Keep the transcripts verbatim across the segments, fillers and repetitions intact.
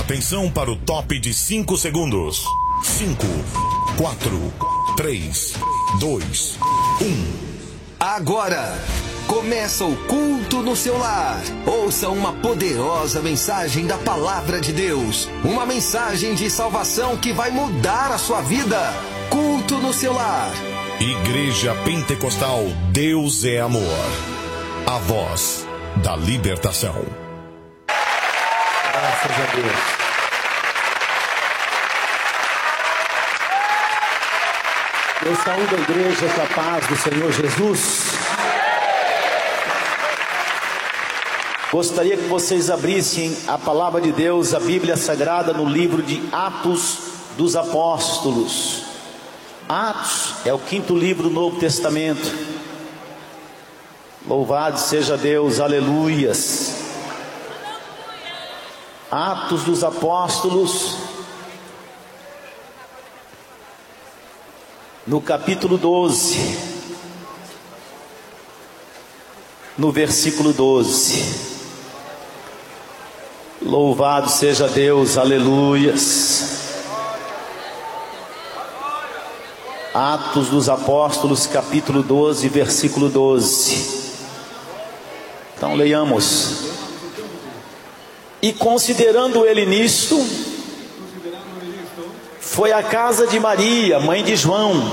Atenção para o top de cinco segundos. cinco, quatro, três, dois, um. Agora começa o culto no seu lar. Ouça uma poderosa mensagem da palavra de Deus. Uma mensagem de salvação que vai mudar a sua vida. Culto no seu lar. Igreja Pentecostal Deus é Amor. A voz da libertação. Graças a Deus. Eu saúdo a igreja com a paz do Senhor Jesus. Gostaria que vocês abrissem a palavra de Deus, a Bíblia Sagrada, no livro de Atos dos Apóstolos. Atos é o quinto livro do Novo Testamento. Louvado seja Deus, aleluias. Atos dos Apóstolos, no capítulo doze, no versículo doze. Louvado seja Deus, aleluias. Atos dos Apóstolos, capítulo doze, versículo doze. Então leiamos. E considerando ele nisto, foi à casa de Maria, mãe de João,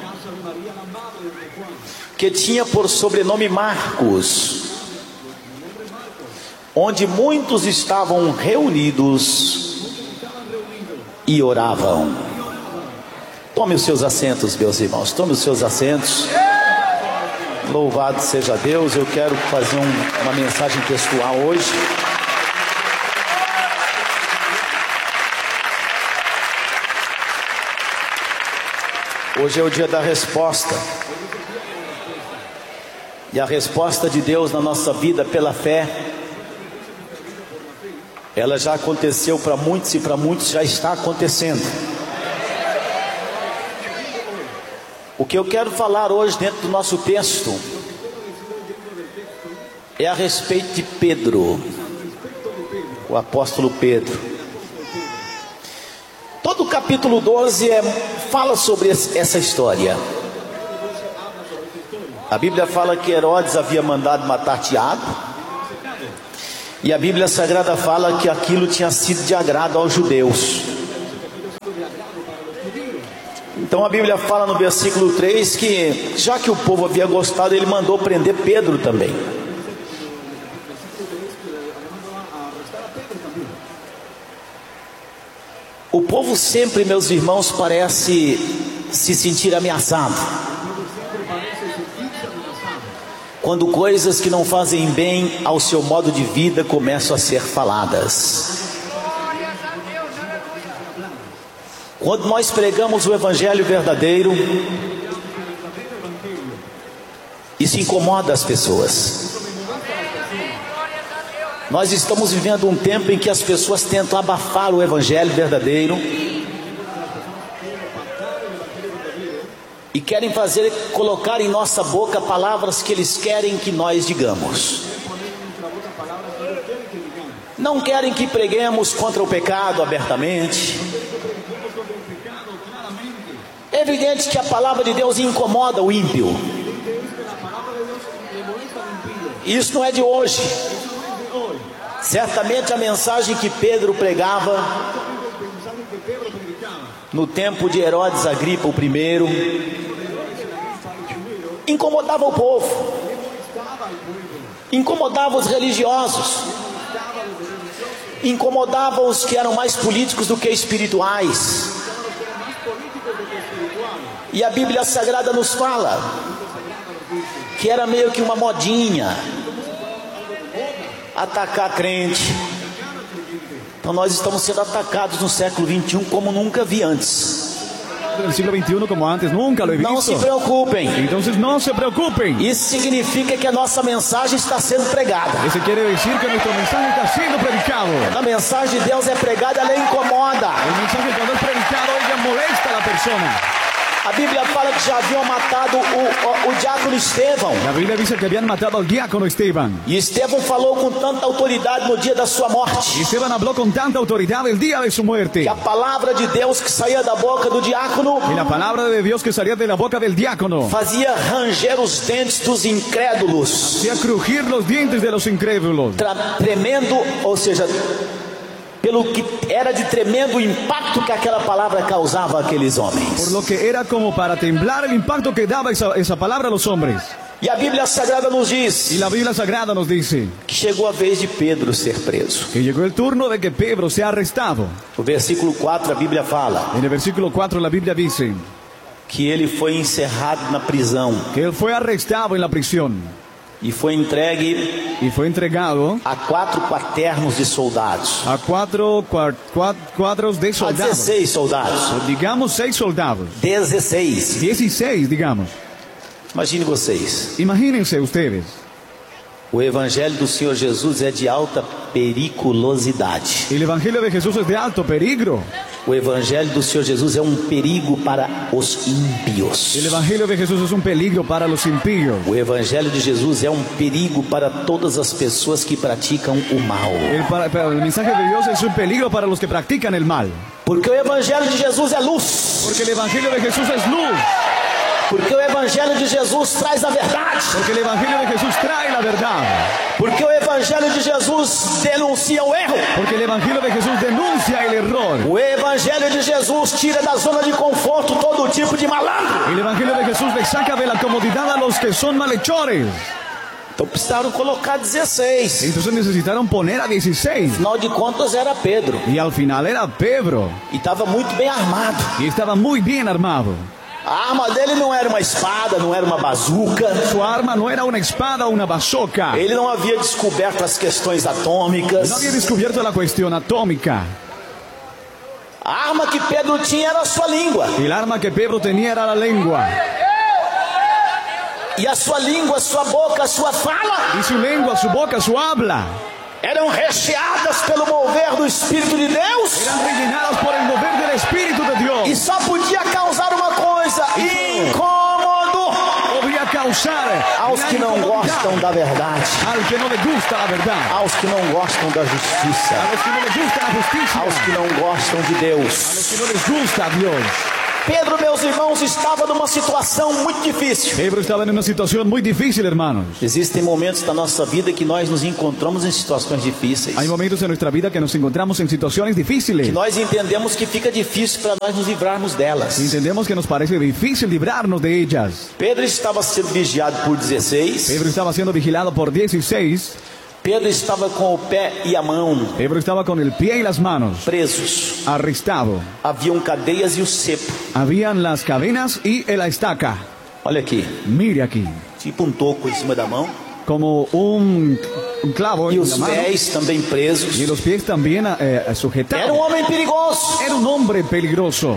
que tinha por sobrenome Marcos, onde muitos estavam reunidos e oravam. Tome os seus assentos, meus irmãos, tome os seus assentos. Louvado seja Deus. Eu quero fazer um, uma mensagem textual hoje. Hoje é o dia da resposta. E a resposta de Deus na nossa vida pela fé, ela já aconteceu para muitos e para muitos já está acontecendo. O que eu quero falar hoje dentro do nosso texto é a respeito de Pedro, o apóstolo Pedro. Todo o capítulo doze é, fala sobre essa história. A Bíblia fala que Herodes havia mandado matar Tiago, e a Bíblia Sagrada fala que aquilo tinha sido de agrado aos judeus. Então a Bíblia fala no versículo três que, já que o povo havia gostado, ele mandou prender Pedro também. O povo sempre, meus irmãos, parece se sentir ameaçado quando coisas que não fazem bem ao seu modo de vida começam a ser faladas. Quando nós pregamos o evangelho verdadeiro, isso incomoda as pessoas. Nós estamos vivendo um tempo em que as pessoas tentam abafar o evangelho verdadeiro e querem fazer, colocar em nossa boca palavras que eles querem que nós digamos. Não querem que preguemos contra o pecado abertamente. É evidente que a palavra de Deus incomoda o ímpio. Isso não é de hoje. Certamente a mensagem que Pedro pregava no tempo de Herodes Agripa o primeiro incomodava o povo, incomodava os religiosos, incomodava os que eram mais políticos do que espirituais. E a Bíblia Sagrada nos fala que era meio que uma modinha atacar crente. Então nós estamos sendo atacados no século vinte e um como nunca vi antes. No século vinte e um como antes nunca lo he visto. Não se preocupem. Então não se preocupem. Isso significa que a nossa mensagem está sendo pregada. Isso quer dizer que nossa mensagem está sendo predicado. A mensagem de Deus é pregada, ela incomoda. A mensagem quando é predicado hoje molesta a pessoa. A Bíblia fala que já haviam matado o, o, o diácono Estevão. La Biblia dice que habían matado al diácono Esteban. E Estevão falou com tanta autoridade no dia da sua morte. Y Esteban habló con tanta autoridad el día de su muerte. Que a palavra de Deus que saía da boca do diácono Y la palabra de Dios que salía de la boca del diácono fazia ranger os dentes dos incrédulos. hacía crujir los dientes de los incrédulos. Tra- tremendo, ou seja, pelo que era de tremendo impacto que aquela palavra causava àqueles Por homens. lo que era como para temblar el impacto que daba esa, esa palabra a los hombres. E a Bíblia Sagrada nos Y diz la Biblia Sagrada nos dice que chegou a vez de Pedro ser preso. que llegó el turno de que Pedro sea arrestado. No versículo quatro a Bíblia fala En el versículo cuatro la Biblia dice que ele foi encerrado na prisão que él fue arrestado en la prisión e foi entregue y fue entregado a quatro quaternos de soldados. a cuatro cua- cua- cuadros de A soldados. dezesseis soldados. Digamos seis soldados. dezesseis. dieciséis, digamos. Imagine vocês. Imagínense ustedes. O evangelho do Senhor Jesus é de alta periculosidade. El evangelio de Jesús es de alto peligro. O evangelho do Senhor Jesus é um perigo para os ímpios. El evangelio de Jesús es un peligro para los impíos. O evangelho de Jesus é um perigo para todas as pessoas que praticam o mal. El, para- para- el mensaje de Dios es un peligro para los que practican el mal. Porque o evangelho de Jesus é luz. Porque el evangelio de Jesús es luz. Porque o evangelho de Jesus traz a verdade. Porque el evangelio de Jesús trae la verdad. Porque o evangelho de Jesus denuncia o erro. Porque el evangelio de Jesús denuncia el error. O evangelho de Jesus tira da zona de conforto todo tipo de malandro. El evangelio de Jesús le saca de la comodidad a los que son malhechores. Então precisaram colocar dezesseis. Entonces necesitaron poner a dieciséis. Afinal de contas era Pedro. Y al final era Pedro. E estava muito bem armado. Y estaba muy bien armado. A arma dele não era uma espada, não era uma bazuca. Su arma no era una espada o una bazooka. Ele não havia descoberto as questões atômicas. No había descubierto la cuestión atómica. A arma que Pedro tinha era a sua língua. El arma que Pedro tenía era la lengua. E a sua língua, a sua boca, a sua fala Y su lengua, su boca, su habla eram recheadas pelo mover do Espírito de Deus. eran rellenadas por el mover del Espíritu de Dios. E só podia causar uma coisa: incômodo Podía causar aos la que não incomodidad gostam da verdade, al que no le gusta la verdad, aos que não gostam da a justiça, los que no les gusta la justicia, aos que não gostam de Deus. a los que no les gusta Dios. Pedro, meus irmãos, estava numa situação muito difícil. Pedro estaba en una situación muy difícil, hermanos. Existem momentos da nossa vida que nós nos encontramos em situações difíceis. Hay momentos en nuestra vida que nos encontramos en situaciones difíciles. Que nós entendemos que fica difícil para nós nos livrarmos delas. Entendemos que nos parece difícil librarnos de ellas. Pedro estava sendo vigiado por dezesseis. Pedro estaba siendo vigilado por dieciséis. Pedro estava com o pé e a mão Pedro estaba con el pie y las manos presos. arrestado. Haviam cadeias e o cepo. Habían las cadenas y la estaca. Olha aqui, Mire aquí, tipo um toco em cima da mão. como un, un clavo E en os la mano. pés também presos. Y los pies también eh, Era um sujetados. homem perigoso. Era un hombre peligroso.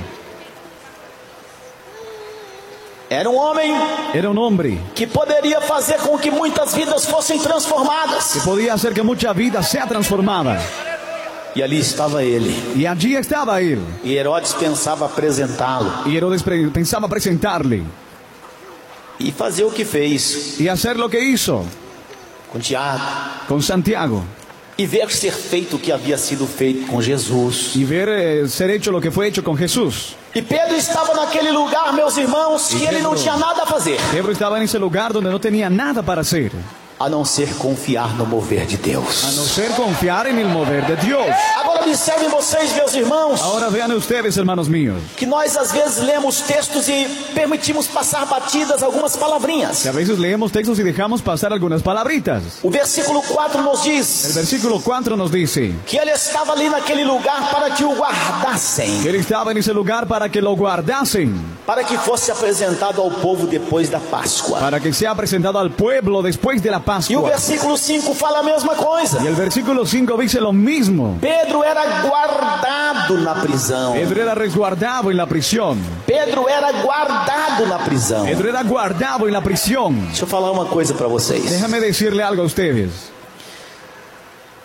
Era um homem Era un hombre que poderia fazer com que muitas vidas fossem transformadas. que podía hacer que mucha vida sea transformada. E ali estava ele. Y allí estaba él. E Herodes pensava apresentá-lo. Y Herodes pre- pensaba presentarle E fazer o que fez y hacer lo que hizo com Tiago. con Santiago. E ver ser feito o que havia sido feito com Jesus. Y ver eh, ser hecho lo que fue hecho con Jesús. E Pedro estava naquele lugar, meus irmãos, que ele não tinha nada a fazer, Pedro estaba en ese lugar donde no tenía nada para hacer, a não ser confiar no mover de Deus. a no ser confiar en el mover de Dios. Agora observem vocês, meus irmãos, Ahora vean ustedes, hermanos míos, que nós às vezes lemos textos e permitimos passar batidas algumas palavrinhas. que a veces leemos textos y dejamos pasar algunas palabritas. O versículo quatro nos El diz versículo cuatro nos dice que ele estava ali naquele lugar para que o guardassem, que él estaba en ese lugar para que lo guardasen, para que fosse apresentado ao povo depois da Páscoa. para que sea presentado al pueblo después de la E o Pascua. versículo cinco fala a mesma coisa. Y el versículo cinco dice lo mismo. Pedro era guardado na prisão. Pedro era resguardado en la prisión. Pedro era guardado na prisão. Pedro era guardado en la prisión. Deixa eu falar uma coisa para vocês. Déjame decirle algo a ustedes.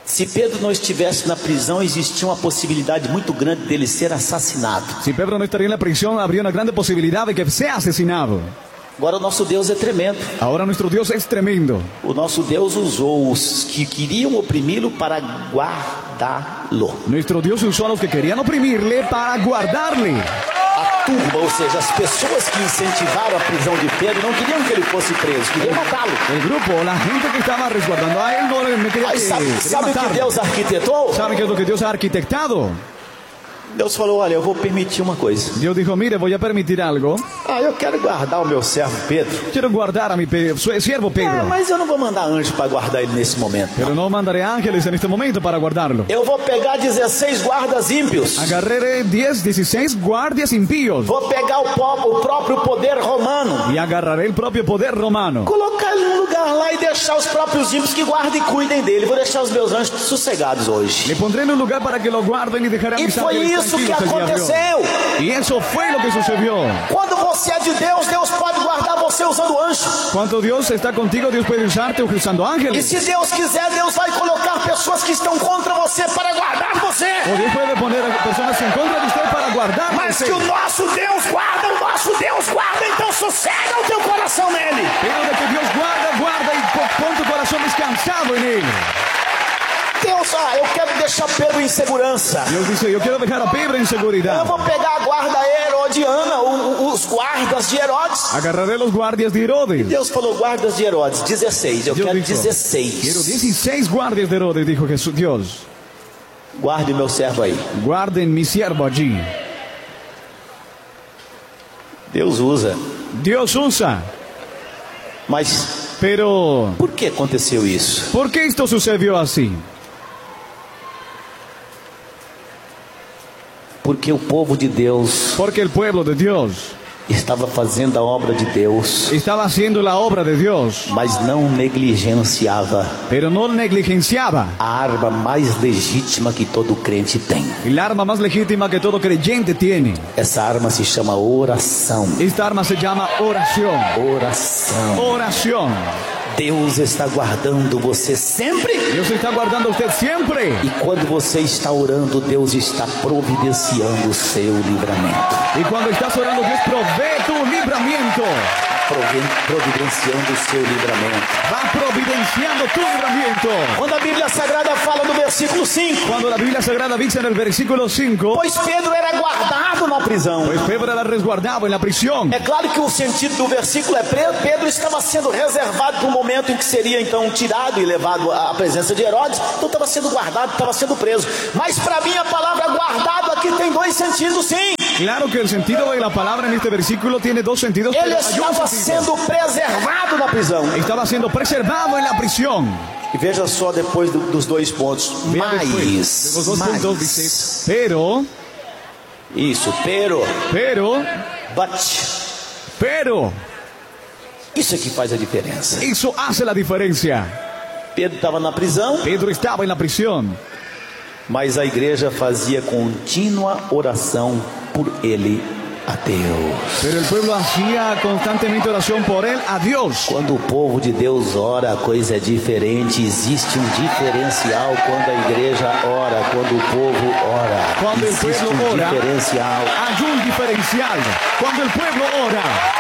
Se Pedro não estivesse na prisão, existia uma possibilidade muito grande dele ser assassinado. Si Pedro no estaría en la prisión, habría una grande posibilidad de que sea asesinado. Agora o nosso Deus é tremendo. Ahora nuestro Dios es tremendo. O nosso Deus usou os que queriam oprimi-lo para guardá-lo. Nuestro Dios usó a los que querían oprimirle para guardarle. A turba, ou seja, as pessoas que incentivaram a prisão de Pedro não queriam que ele fosse preso, queriam matá-lo. El grupo, la gente que estaba resguardando a él, no le quería, Aí sabe, quería sabe o que matarlo. Deus arquitetou? ¿Saben qué es lo que Dios ha arquitectado? Deus falou, olha, eu vou permitir uma coisa. Dios dijo, mire, voy a permitir algo. Ah, eu quero guardar o meu servo Pedro. Quiero guardar a mi pe- su- siervo É, Pedro. mas eu não vou mandar anjo para guardar ele nesse momento. Pero no mandaré ángeles en este momento para guardarlo. Eu vou pegar dezesseis guardas ímpios. Agarraré diez, dieciséis guardias impíos. Vou pegar o, po- o próprio poder romano. Y agarraré el propio poder romano. Colocar ele num lugar lá e deixar os próprios ímpios que guardem e cuidem dele. Vou deixar os meus anjos sossegados hoje. Le pondré en un lugar para que lo guarden y dejaré a E mis foi ángeles isso que tranquilos el día de hoy. aconteceu. Y eso fue lo que sucedió. Quando você é de Deus, Deus pode guardar você usando anjo. Cuando Dios está contigo, Dios puede usarte usando E ángeles. se Deus quiser, Deus vai colocar pessoas que estão contra você para guardar você. O Dios puede poner a personas en contra de usted para guardar. Mas que o nosso Deus guarda, o nosso Deus guarda, então sossega o teu coração nele. Pero de que Dios guarda, guarda y po- pon tu corazón descansado en Él. Deus, ah, eu quero deixar Pedro em segurança. Dios dice, yo quiero dejar a Pedro en Eu seguridad. vou pegar a guarda herodiana, o- o- os guardas de Herodes. Agarraré los guardias de Herodes. Deus falou, guardas de Herodes, dezesseis. Eu Dios quero dijo, quiero dezesseis. dieciséis guardias de Herodes, dijo Jesús, Dios. Guarde meu servo aí. Guarden mi siervo allí. Deus usa. Dios usa. Mas Pero, por que aconteceu isso? ¿por qué esto sucedió así? Porque o povo de Deus Porque el pueblo de Dios estava fazendo a obra de Deus, estaba haciendo la obra de Dios, mas não negligenciava pero no negligenciaba a arma mais legítima que todo crente tem. el arma más legítima que todo creyente tiene. Essa arma se chama oração. Esta arma se llama oración. Oração. Oración. Deus está guardando você sempre. Dios está guardando a usted siempre. E quando você está orando, Deus está providenciando o seu livramento. Y cuando estás orando, Dios provee tu libramiento. Provi- Providenciando o seu livramento. Va providenciando tu libramiento. Quando a Bíblia Sagrada fala no versículo cinco, Cuando la Biblia Sagrada dice en el versículo cinco, pois Pedro era guardado na prisão. pues Pedro era resguardado en la prisión. É claro que o sentido do versículo é pre- Pedro estava sendo reservado para o momento em que seria então tirado e levado à presença de Herodes. Então estava sendo guardado, estava sendo preso. Mas para mim a palavra guardado aqui tem dois sentidos, sim. Claro que el sentido de la palabra en este versículo tiene dos sentidos, Ele pero hay un estava sentido. sendo preservado na prisão. Estaba siendo preservado en la prisión. E veja só depois do- dos dois pontos. Vea después, Mais, de los dos puntos mais. dice, pero, Isso, pero, pero, but. pero, Isso é que faz a diferença. eso hace la diferencia. Pedro estava na prisão, Pedro estaba en la prisión, mas a igreja fazia contínua oração por ele a Deus. pero el pueblo hacía constantemente oración por él a Dios. Quando o povo de Deus ora, a coisa é diferente. Existe um diferencial quando a igreja ora, quando o povo ora. Quando o Existe povo um ora, diferencial. Hay un diferencial. Cuando el pueblo ora,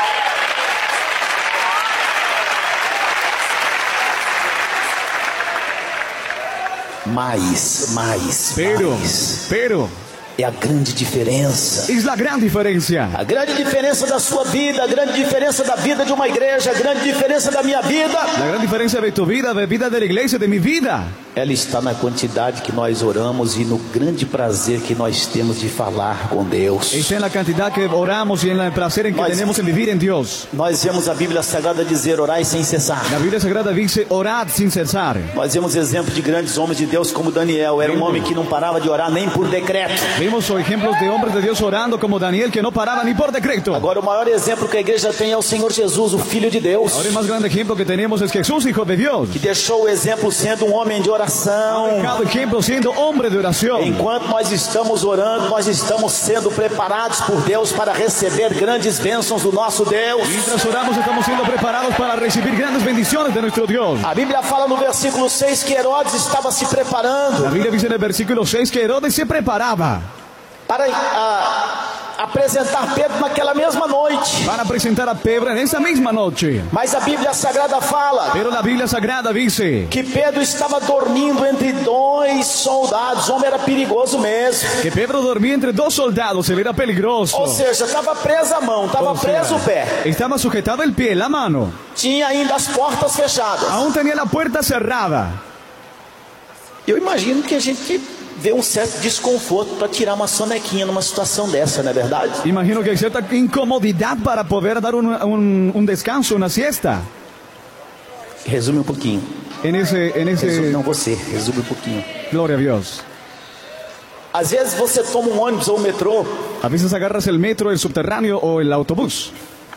Mais, mais, pero, mais. pero, É a grande diferença. es la gran diferencia. A grande diferença da sua vida, a grande diferença da vida de uma igreja, a grande diferença da minha vida. La gran diferencia de tu vida, de vida de la iglesia, de mi vida, Ela está na quantidade que nós oramos e no grande prazer que nós temos de falar com Deus. está en la cantidad que oramos y en el placer en que Mas- tenemos en vivir en Dios. Nós vemos a Bíblia Sagrada dizer orai sem cessar. La Biblia Sagrada dice, orad sin cesar. Nós vemos exemplos de grandes homens de Deus como Daniel. Era um homem que não parava de orar nem por decreto. Vimos ejemplos de hombres de Dios orando como Daniel, que no paraba ni por decreto. Agora o maior exemplo que a igreja tem é o Senhor Jesus, o Filho de Deus, Ahora el más grande ejemplo que tenemos es Jesús, Hijo de Dios, que deixou o exemplo sendo um homem de oração. oração. Cada ejemplo siendo hombre de oración. Enquanto nós estamos orando, nós estamos sendo preparados por Deus para receber grandes bênçãos do nosso Deus. Mientras oramos estamos siendo preparados para recibir grandes bendiciones de nuestro Dios. A Bíblia fala no versículo seis que Herodes estava se preparando. La Biblia dice en el versículo seis que Herodes se preparaba para a, apresentar Pedro naquela mesma noite. para presentar a Pedro en esa misma noche. Mas a Bíblia Sagrada fala Pero la Biblia Sagrada dice que Pedro estava dormindo entre dois soldados. O homem era perigoso mesmo. que Pedro dormía entre dos soldados, él era peligroso. Ou seja, estava presa a mão, estava O sea, preso o pé. estaba sujetado el pie, la mano. Tinha ainda as portas fechadas. Aún tenía la puerta cerrada. Eu imagino que a gente vê um certo desconforto para tirar uma sonequinha numa situação dessa, não é verdade? Imagino que hay cierta incomodidad para poder dar un, un, un descanso, una siesta. Resume um pouquinho. En ese, en Resume, ese, não você, resume um pouquinho. gloria a Dios. Às vezes você toma um ônibus ou um metrô A veces agarras el metro, el subterráneo o el autobús.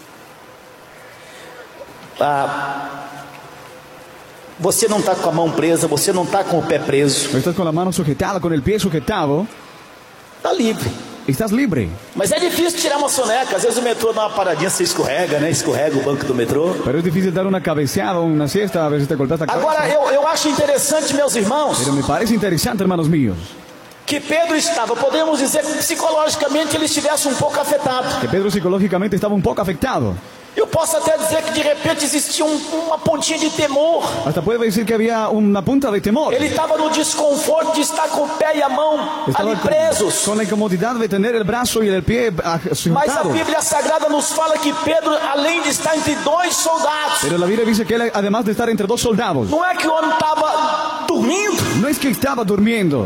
ah, você não está com a mão presa, você não está com o pé preso, No estás con la mano sujetada, con el pie sujetado. está livre. Estás libre. Mas é difícil tirar uma soneca. Às vezes o metrô dá uma paradinha, você escorrega, né? Escorrega o banco do metrô. Pero es difícil dar una cabeceada o una siesta, a veces te golpeas la cabeza. Agora eu, eu acho interessante, meus irmãos, Pero me parece interesante, hermanos míos, que Pedro estava, podemos dizer que psicologicamente ele estivesse um pouco afetado. que Pedro psicológicamente estaba un poco afectado. Eu posso até dizer que de repente existia um, uma pontinha de temor. Hasta puede decir que había una punta de temor. Ele estava no desconforto de estar com o pé e a mão Estaba ali con, presos. con la incomodidad de tener el brazo y el pie ah, Mas a sujetado. Bíblia Sagrada nos fala que Pedro, além de estar entre dois soldados, Pero la Biblia dice que él, además de estar entre dos soldados, não é que o homem estava dormindo. no es que estaba durmiendo.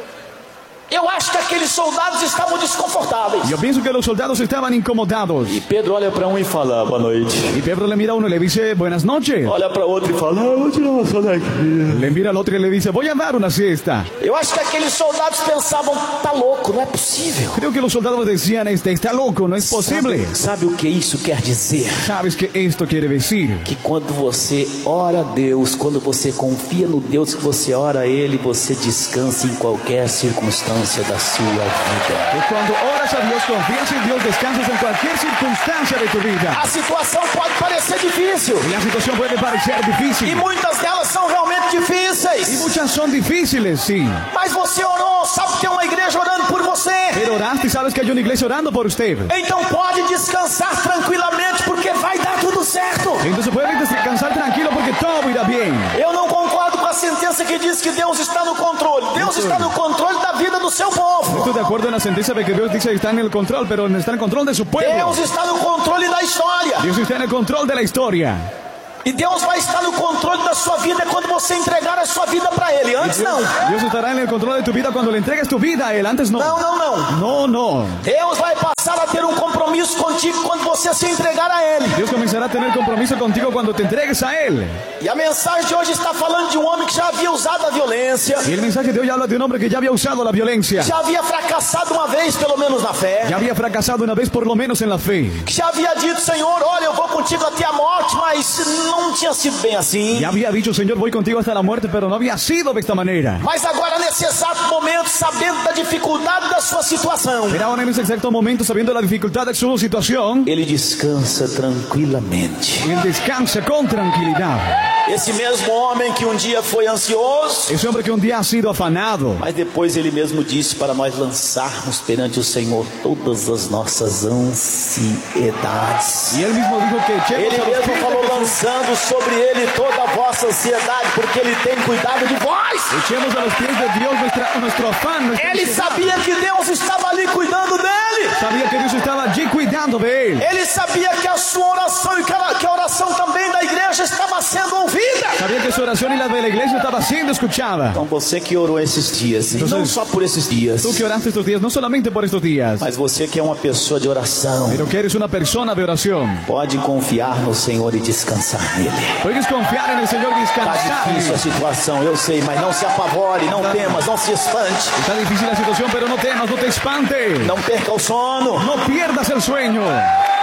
Eu acho que aqueles soldados estavam desconfortáveis. Yo pienso que los soldados estaban incomodados. E Pedro olha para um e fala, boa noite. Y Pedro le mira a uno y le dice, buenas noches. Olha para outro e fala, ah, vou tirar uma sonequinha. Le mira al otro y le dice, voy a dar una siesta. Eu acho que aqueles soldados pensavam, tá louco, não é possível. Creo que los soldados decían, este está loco, no es posible. Sabe, sabe o que isso quer dizer? ¿Sabes qué esto quiere decir? Que quando você ora a Deus, quando você confia no Deus que você ora a Ele, você descansa em qualquer circunstância da sua vida. Que cuando oras a Dios, confías en Dios, descansas en cualquier circunstancia de tu vida. A situação pode parecer difícil, Y la situación puede parecer e difícil. muitas delas são realmente Y difíceis. muchas son difíciles, sí. Mas você orou, sabe que tem uma igreja orando por você. Pero oraste y sabes que hay una iglesia orando por usted. Então pode descansar tranquilamente, porque vai dar tudo certo. Entonces puede descansar tranquilo porque todo irá bien. Eu não concordo com a sentença que diz que Deus está no controle. Deus está no controle da vida do seu povo. Estoy de acuerdo en la sentencia de que Dios dice que está en el control, pero está en el control de su pueblo. Deus está no controle da história. Dios está en el control de la historia. E Deus vai estar no controle da sua vida quando você entregar a sua vida para Ele. Antes não. Dios estará en el control de tu vida cuando le entregues tu vida a Él. Antes no. Não, não, não. No, no. Deus vai passar a ter um compromisso contigo quando você se entregar a Ele. Dios comenzará a tener compromiso contigo cuando te entregues a Él. E a mensagem de hoje está falando de um homem que já havia usado a violência, Y el mensaje de hoy habla de un hombre que ya había usado la violencia. já havia fracassado uma vez, pelo menos na fé, Ya había fracasado una vez por lo menos en la fe. que já havia dito, Senhor, olha, eu vou contigo até a morte, mas não tinha sido bem assim. Ya había dicho, Señor, voy contigo hasta la muerte, pero no había sido de esta manera. Mas agora, nesse exato momento, sabendo da dificuldade da sua situação, Pero ahora en ese exacto momento, sabiendo la dificultad de su situación, ele descansa tranquilamente. él descansa con tranquilidad. Esse mesmo homem que um dia foi ansioso, Ese hombre que un día ha sido afanado, mas depois ele mesmo disse para nós lançarmos perante o Senhor todas as nossas ansiedades. y él mismo dijo que echemos Ele a los mesmo pies de falou, Jesús. lançando sobre ele toda a vossa ansiedade, porque ele tem cuidado de vós. Echemos a los pies de Dios nuestra, nuestro afán, nuestra Ele ansiedad. sabia que Deus estava ali cuidando dele. Sabía que Dios estaba allí cuidando de él. Ele sabia que a sua oração e que a, que a oração também da igreja estava sendo ouvida. Sabía que su oración y la de la iglesia estaba siendo escuchada. Então você que orou esses dias, e não só por esses dias, Tú que oraste estos días, no solamente por estos días, mas você que é uma pessoa de oração, pero que eres una persona de oración, pode confiar no Senhor e descansar nele. puedes confiar en el Señor y Está descansar. difícil a situação, eu sei, mas não se apavore, não temas, não se espante, Está difícil la situación, pero no temas, no te espantes. não perca o sono. No pierdas el sueño.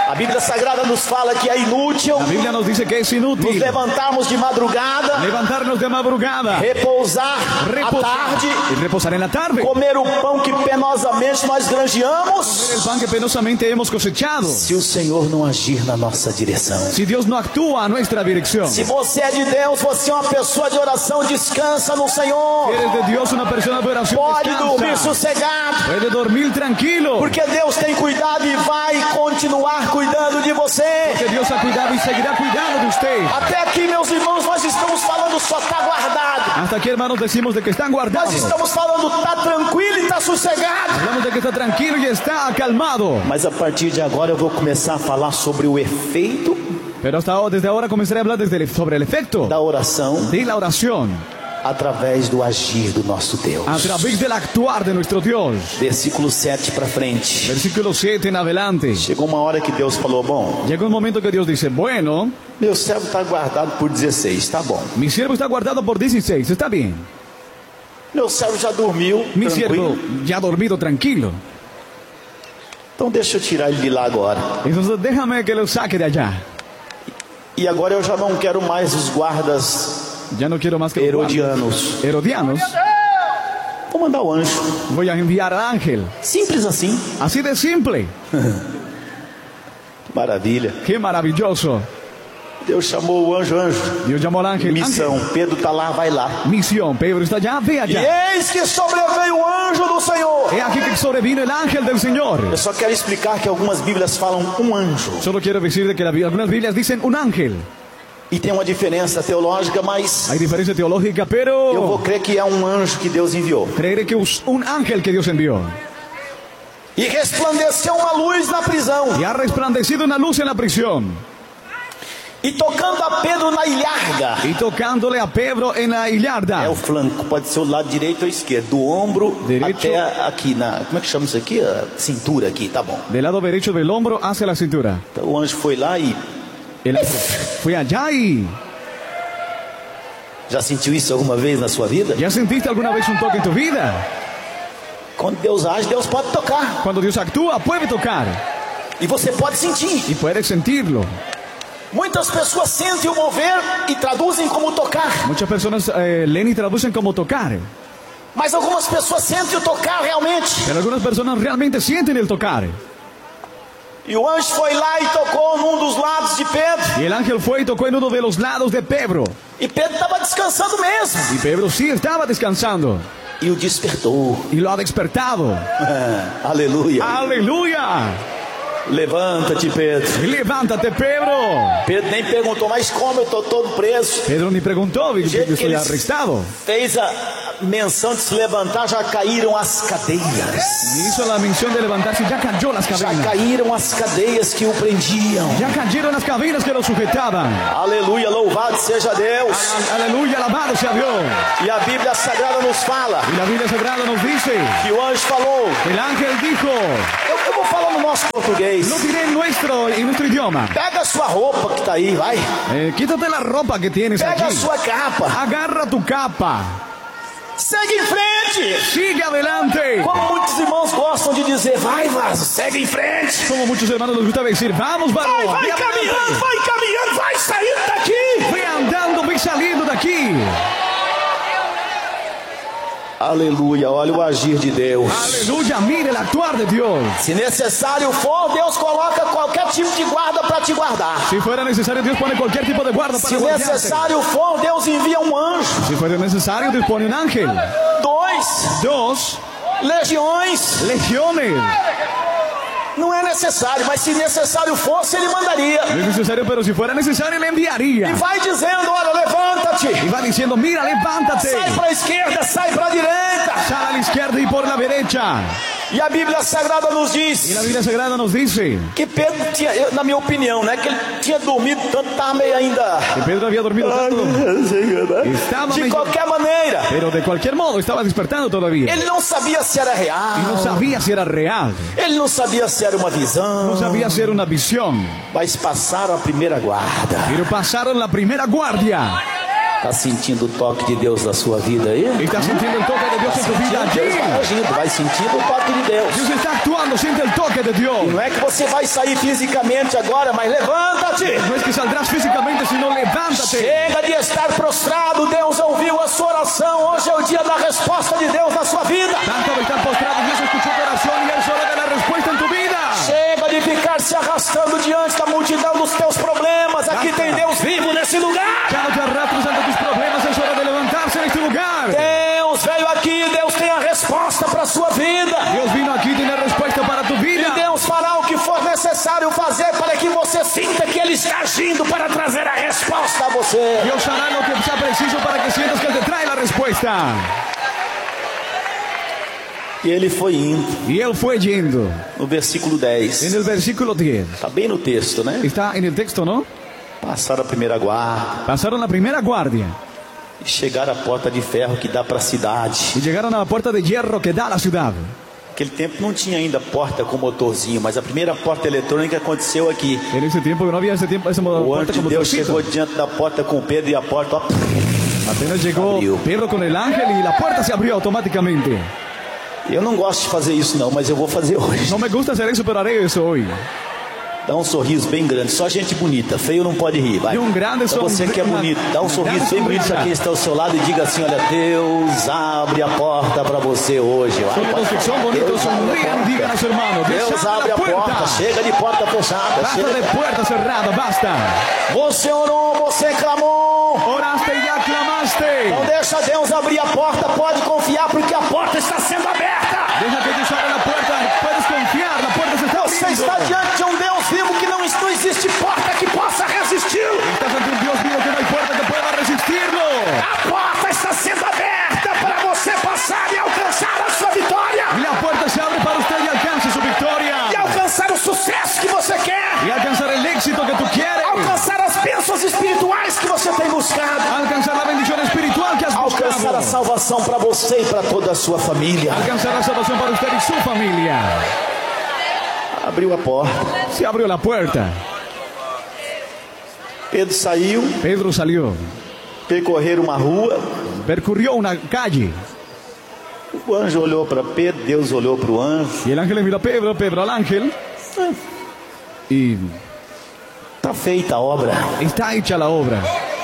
A Bíblia Sagrada nos fala que é inútil La Biblia nos dice que es nos inútil levantarmos de madrugada, levantarnos de madrugada, repousar à reposar tarde, y reposar en la tarde, comer o pão que penosamente nós granjeamos, el pan que penosamente hemos cosechado. se o Senhor não agir na nossa direção. Si Dios no actúa a nuestra dirección, Se você é de Deus, você é uma pessoa de oração, descansa no Senhor. eres de Dios una persona de oración, Pode dormir descansa, sossegado, puede dormir tranquilo, porque Deus tem cuidado e vai continuar cuidando de você. que Dios ha cuidado y seguirá cuidando de usted. Até aqui, meus irmãos, nós estamos falando só está guardado. Hasta aquí, hermanos, decimos de que están Nós guardados. estamos falando está tranquilo e está sossegado. Hablamos de que está tranquilo y está acalmado. Mas a partir de agora eu vou começar a falar sobre o efeito Pero hasta ahora, desde ahora comenzaré a hablar desde el- sobre el efecto da oração de la oración através do agir do nosso Deus. a través del actuar de nuestro Dios. Versículo sete para frente. Versículo siete en adelante. Chegou uma hora que Deus falou: bom, Llega un momento que Dios dice, bueno, meu servo está guardado por dezesseis, tá bom. mi siervo está guardado por dieciséis, está bien. Meu servo já dormiu, Mi siervo tranquilo. ya ha dormido tranquilo. Então deixa eu tirar ele de lá agora. Entonces déjame que lo saque de allá. E agora eu já não quero mais os guardas Ya no quiero más que herodianos. herodianos. Vou mandar o anjo. Voy a enviar al ángel. Simples assim. Así de simple. Maravilha. Qué maravilloso. Deus chamou o anjo, anjo. Dios llamó al ángel. Missão. Pedro está lá, vai lá. Ángel. Misión. Pedro está allá, ve E allá. eis que sobreveio o anjo do Senhor. He aquí que sobrevino el ángel del Señor. Eu só quero explicar que algumas Bíblias falam um anjo. Solo quiero decir de que la- algunas Biblias dicen un ángel. E tem uma diferença teológica, mas Hay diferencia teológica, eu pero vou crer que é um anjo que Deus enviou. creeré que es un ángel que Dios envió. E resplandeceu uma luz na prisão. Y ha resplandecido una luz en la prisión. E tocando a Pedro na ilharga. Y tocándole a Pedro en la É hillarda. o flanco, pode ser o lado direito ou esquerdo, do ombro Direito. até aqui na, como é que chama isso aqui? A cintura aqui, tá bom. Del lado derecho del hombro hacia la cintura. Então o anjo foi lá e El ángel fue allá y... já sentiu isso alguma vez na sua vida? ¿Ya sentiste alguna vez un toque en tu vida? Quando Deus age, Deus pode tocar. Cuando Dios actúa, puede tocar. E você pode sentir. Y puedes sentirlo. Muitas pessoas sentem o mover e traduzem como tocar. Muchas personas eh, leen y traducen como tocar. Mas algumas pessoas sentem o tocar realmente. Pero algunas personas realmente sienten el tocar. E o anjo foi lá e tocou num dos lados de Pedro. Y el ángel fue y tocó en uno de los lados de Pedro. E Pedro estava descansando mesmo. Y Pedro sí estaba descansando. E o despertou. Y lo ha despertado. Aleluia. ¡Aleluya! Levanta-te, Pedro. ¡Levántate, Pedro! Pedro nem perguntou, mas como eu estou todo preso? Pedro ni preguntó, Do jeito yo que estoy ele arrestado. fez a menção de se levantar, já caíram as cadeias. Y hizo la mención de levantarse y ya cayó las Já cadenas. caíram as cadeias que o prendiam. Ya cayeron las cadenas que lo sujetaban. Aleluia, louvado seja Deus. Aleluya, alabado sea Dios. E a Bíblia Sagrada nos fala Y la Biblia Sagrada nos dice, que o anjo falou. el ángel dijo, Eu, eu vou falar no nosso português. lo diré en nuestro, en nuestro idioma. Pega a sua roupa que tá aí, vai. Eh, quítate la ropa que tienes Pega a aquí. sua capa. Agarra tu capa. Segue em frente. Sigue adelante. Como muitos irmãos gostam de dizer, vai, vaso, segue em frente. Como muchos hermanos les gusta decir, vamos, Vai, varón. vai ve caminhando, adelante. vai caminhando, vai saindo daqui. Ve andando, ve saliendo de aquí. Aleluia, olha o agir de Deus. Aleluya, mire el actuar de Dios. Se necessário for, Deus coloca qualquer tipo de guarda para te guardar. Si fuera necesario, Dios pone cualquier tipo de guarda para Se guardarte. necessário for, Deus envia um anjo. Si fuera necesario, Dios pone un ángel. Dois, Dos, legiões. legiones. Não é necessário, mas se necessário fosse, ele mandaria. No es necesario, pero si fuera necesario, le enviaría. E vai dizendo, olha, levanta-te. Y va diciendo, mira, levántate. Sai para a esquerda, sai para a direita. Sal a la izquierda y por la derecha. E a Bíblia Sagrada nos Y diz la Biblia Sagrada nos dice que Pedro tinha, eu, na minha opinião, né, que ele tinha dormido tanto, estava meio ainda. que Pedro había dormido tanto. Estaba De medio- qualquer maneira, pero de cualquier modo estaba despertando todavía. ele não sabia se era Y no real, sabía si era real. ele não sabia se era uma visão, No sabía si era una visión. mas passaram a primeira guarda. Pero pasaron la primera guardia. Está sentindo o toque de Deus na sua vida aí? ¿Estás sintiendo el toque de Dios en tu vida Deus allí? vai agindo, vai sentindo o toque de Deus. Dios está actuando, siente el toque de Dios. Não é que você vai sair fisicamente agora, mas levanta-te. No es que saldrás físicamente, sino levántate. Chega de estar prostrado, Deus ouviu a sua oração. Hoje é o dia da resposta de Deus na sua vida. Tanto de estar postrado, Dios escuchó tu oración y es hora de la respuesta en tu vida. Chega de ficar se arrastando diante da multidão dos teus problemas. Aqui tem Deus vivo nesse lugar. Ya no te arrastres ante tus problemas, es hora de levantarse en este lugar. Deus veio aqui, Deus tem a resposta para a sua vida. Dios vino aquí y tiene respuesta para tu vida. E Deus fará o que for necessário fazer para que você sinta que Ele está agindo para trazer a resposta a você. Dios hará lo que sea preciso para que sientas que Él te trae la respuesta. E ele foi indo. Y Él fue yendo. No versículo dez. En el versículo diez. Está bem no texto, né? Está en el texto, ¿no? Passaram a primeira guarda Pasaron la primera guardia e chegaram à porta de ferro que dá para a cidade. y llegaron a la puerta de hierro que da a la ciudad. Naquele tempo não tinha ainda porta com motorzinho, mas a primeira porta eletrônica aconteceu aqui. En ese tiempo, que no había ese tiempo, esa O puerta anjo de como Deus trocito. chegou diante da porta com Pedro e a porta, ó, Apenas llegó abrió. Pedro con el ángel y la puerta se abrió automáticamente. eu não gosto de fazer isso não, mas eu vou fazer hoje. No me gusta hacer eso, pero haré eso hoy. Dá um sorriso bem grande, só gente bonita, feio não pode rir, vai. E um grande Então você que é sorriso, bonito, dá um uma sorriso grande bem bonito sonrisa. para quem está ao seu lado e diga assim, olha, Deus abre a porta para você hoje. Vai, Solo los que son bonitos Deus abre a sonrían y digan a su hermano: Deus abre a porta, chega de porta fechada. Basta Chega. de puerta cerrada, basta. Você orou, você clamou. Oraste y aclamaste. Não deixa Deus abrir a porta, pode confiar porque a porta está sendo aberta. Deja que Dios abra la puerta, puedes confiar, la puerta se está Você abriendo. está diante de um Deus vivo que não, não existe porta que possa resisti-lo. Estás ante un Dios vivo que no hay puerta que pueda resistirlo. A porta está sendo aberta para você passar e alcançar a sua vitória. Y la puerta se abre para usted y alcance su victoria. E alcançar o sucesso que você quer. Y alcanzar el éxito que tú quieres. Alcançar as bênçãos espirituais que você tem buscado. Alcanzar la bendición espiritual que has Alcançar a buscado. salvação para você e para toda a sua família. Alcanzar la salvación para usted y su familia. Abriu a porta. Se abrió la puerta. Pedro saiu, Pedro salió. percorreram uma rua. Percurrió una calle. O anjo olhou para Pedro, Deus olhou para o anjo. Y el ángel le miró a Pedro, Pedro al ángel. Y Está feita a obra. está hecha la obra.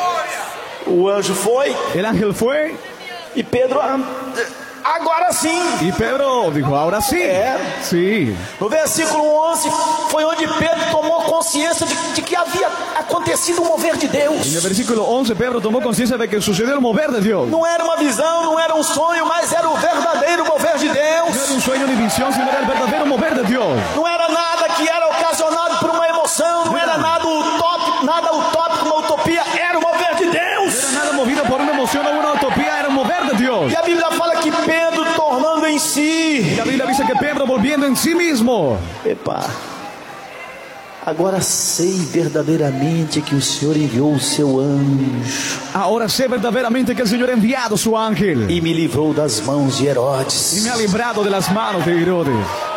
O anjo foi El ángel fue e Pedro, ah, agora sim. y Pedro dijo: ahora sí. É. Sí. No versículo onze foi onde Pedro tomou consciência de, de que havia acontecido um mover de En el Deus. versículo once, Pedro tomó conciencia de que sucedió el mover de Dios. Não era uma visão, não era um sonho, mas era o verdadeiro mover de No era Deus. un sueño ni visión, sino era el verdadero mover de Dios. Não era nada que era ocasionado por uma emoção, não era nada utópico, nada utópico, uma utopia, era o mover de No Deus. era nada movido por una emoción o una utopía, era un mover de Dios. E a Bíblia fala que Pedro, tornando em Y si, la Biblia dice que Pedro, volviendo en sí mismo, epa, agora sei verdadeiramente que o Senhor enviou o seu anjo ahora sé verdaderamente que el Señor ha enviado su ángel e me livrou das mãos de y Herodes me ha librado de las manos de Herodes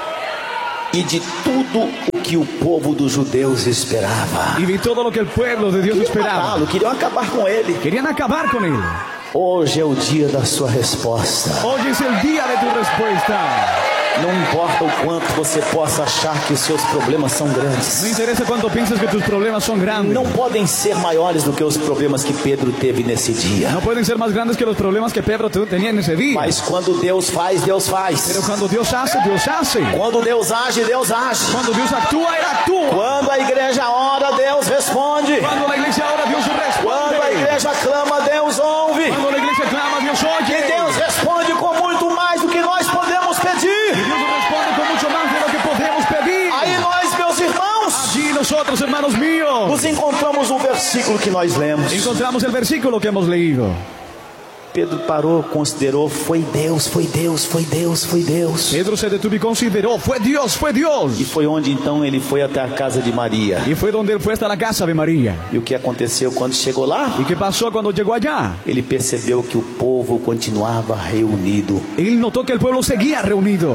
e de tudo o que o povo dos judeus esperava. y de todo lo que el pueblo de Dios Queriam esperaba. matá-lo, queriam acabar com ele. Querían acabar con él. Hoje é o dia da sua resposta. Hoy es el día de tu respuesta. Não importa o quanto você possa achar que os seus problemas são No grandes. interesa cuánto piensas que tus problemas son grandes. Não podem ser maiores do que os problemas que Pedro teve nesse dia. No pueden ser más grandes que los problemas que Pedro te- tenía en ese día. Mas quando Deus faz, Deus Pero faz. cuando Dios hace, Dios hace. Quando Deus age, Deus age. Cuando Dios actúa, Él actúa. Quando a igreja ora, Deus responde. Cuando la iglesia ora, Dios Quando a responde. igreja clama, Deus ouve. Cuando la iglesia clama, Dios E oye. Deus responde com muito mais do que nós podemos pedir. Dios responde con mucho más de lo que podemos pedir. Aí nós, meus irmãos, Allí nosotros, hermanos míos, nos encontramos no versículo que nós lemos. encontramos el versículo que hemos leído. Pedro parou, considerou, foi Deus, foi Deus, foi Deus, foi Deus. Pedro se detuvo y consideró, fue Dios, fue Dios. E foi onde então ele foi até a casa de Maria. Y fue donde él fue hasta la casa de María. E o que aconteceu quando chegou lá? ¿Y qué pasó cuando llegó allá? Ele percebeu que o povo continuava reunido, Él notó que el pueblo seguía reunido,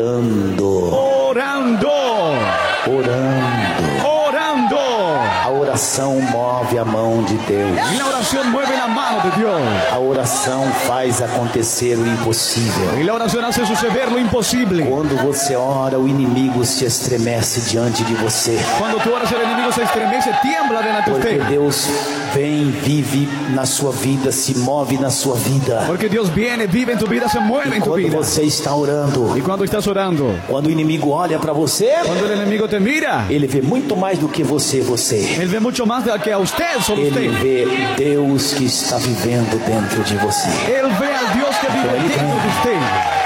orando, orando, orando. orando. A oração move a mão de Deus. Y la oración mueve la mano de Dios. A oração faz acontecer o impossível. Y la oración hace suceder lo imposible. Quando você ora, o inimigo se estremece diante de você. Cuando tú oras, el enemigo se estremece, tiembla delante de Porque usted. Deus vem, vive na sua vida, se move na sua vida. Porque Dios viene, vive en tu vida, se mueve en tu Quando vida. você está orando, Y cuando estás orando, quando o inimigo olha para você, cuando el enemigo te mira, ele vê muito mais do que você, você. él ve mucho más de que a usted, solo Ele usted. vê Deus que está vivendo dentro de você. Él ve al Dios que vive dentro de usted.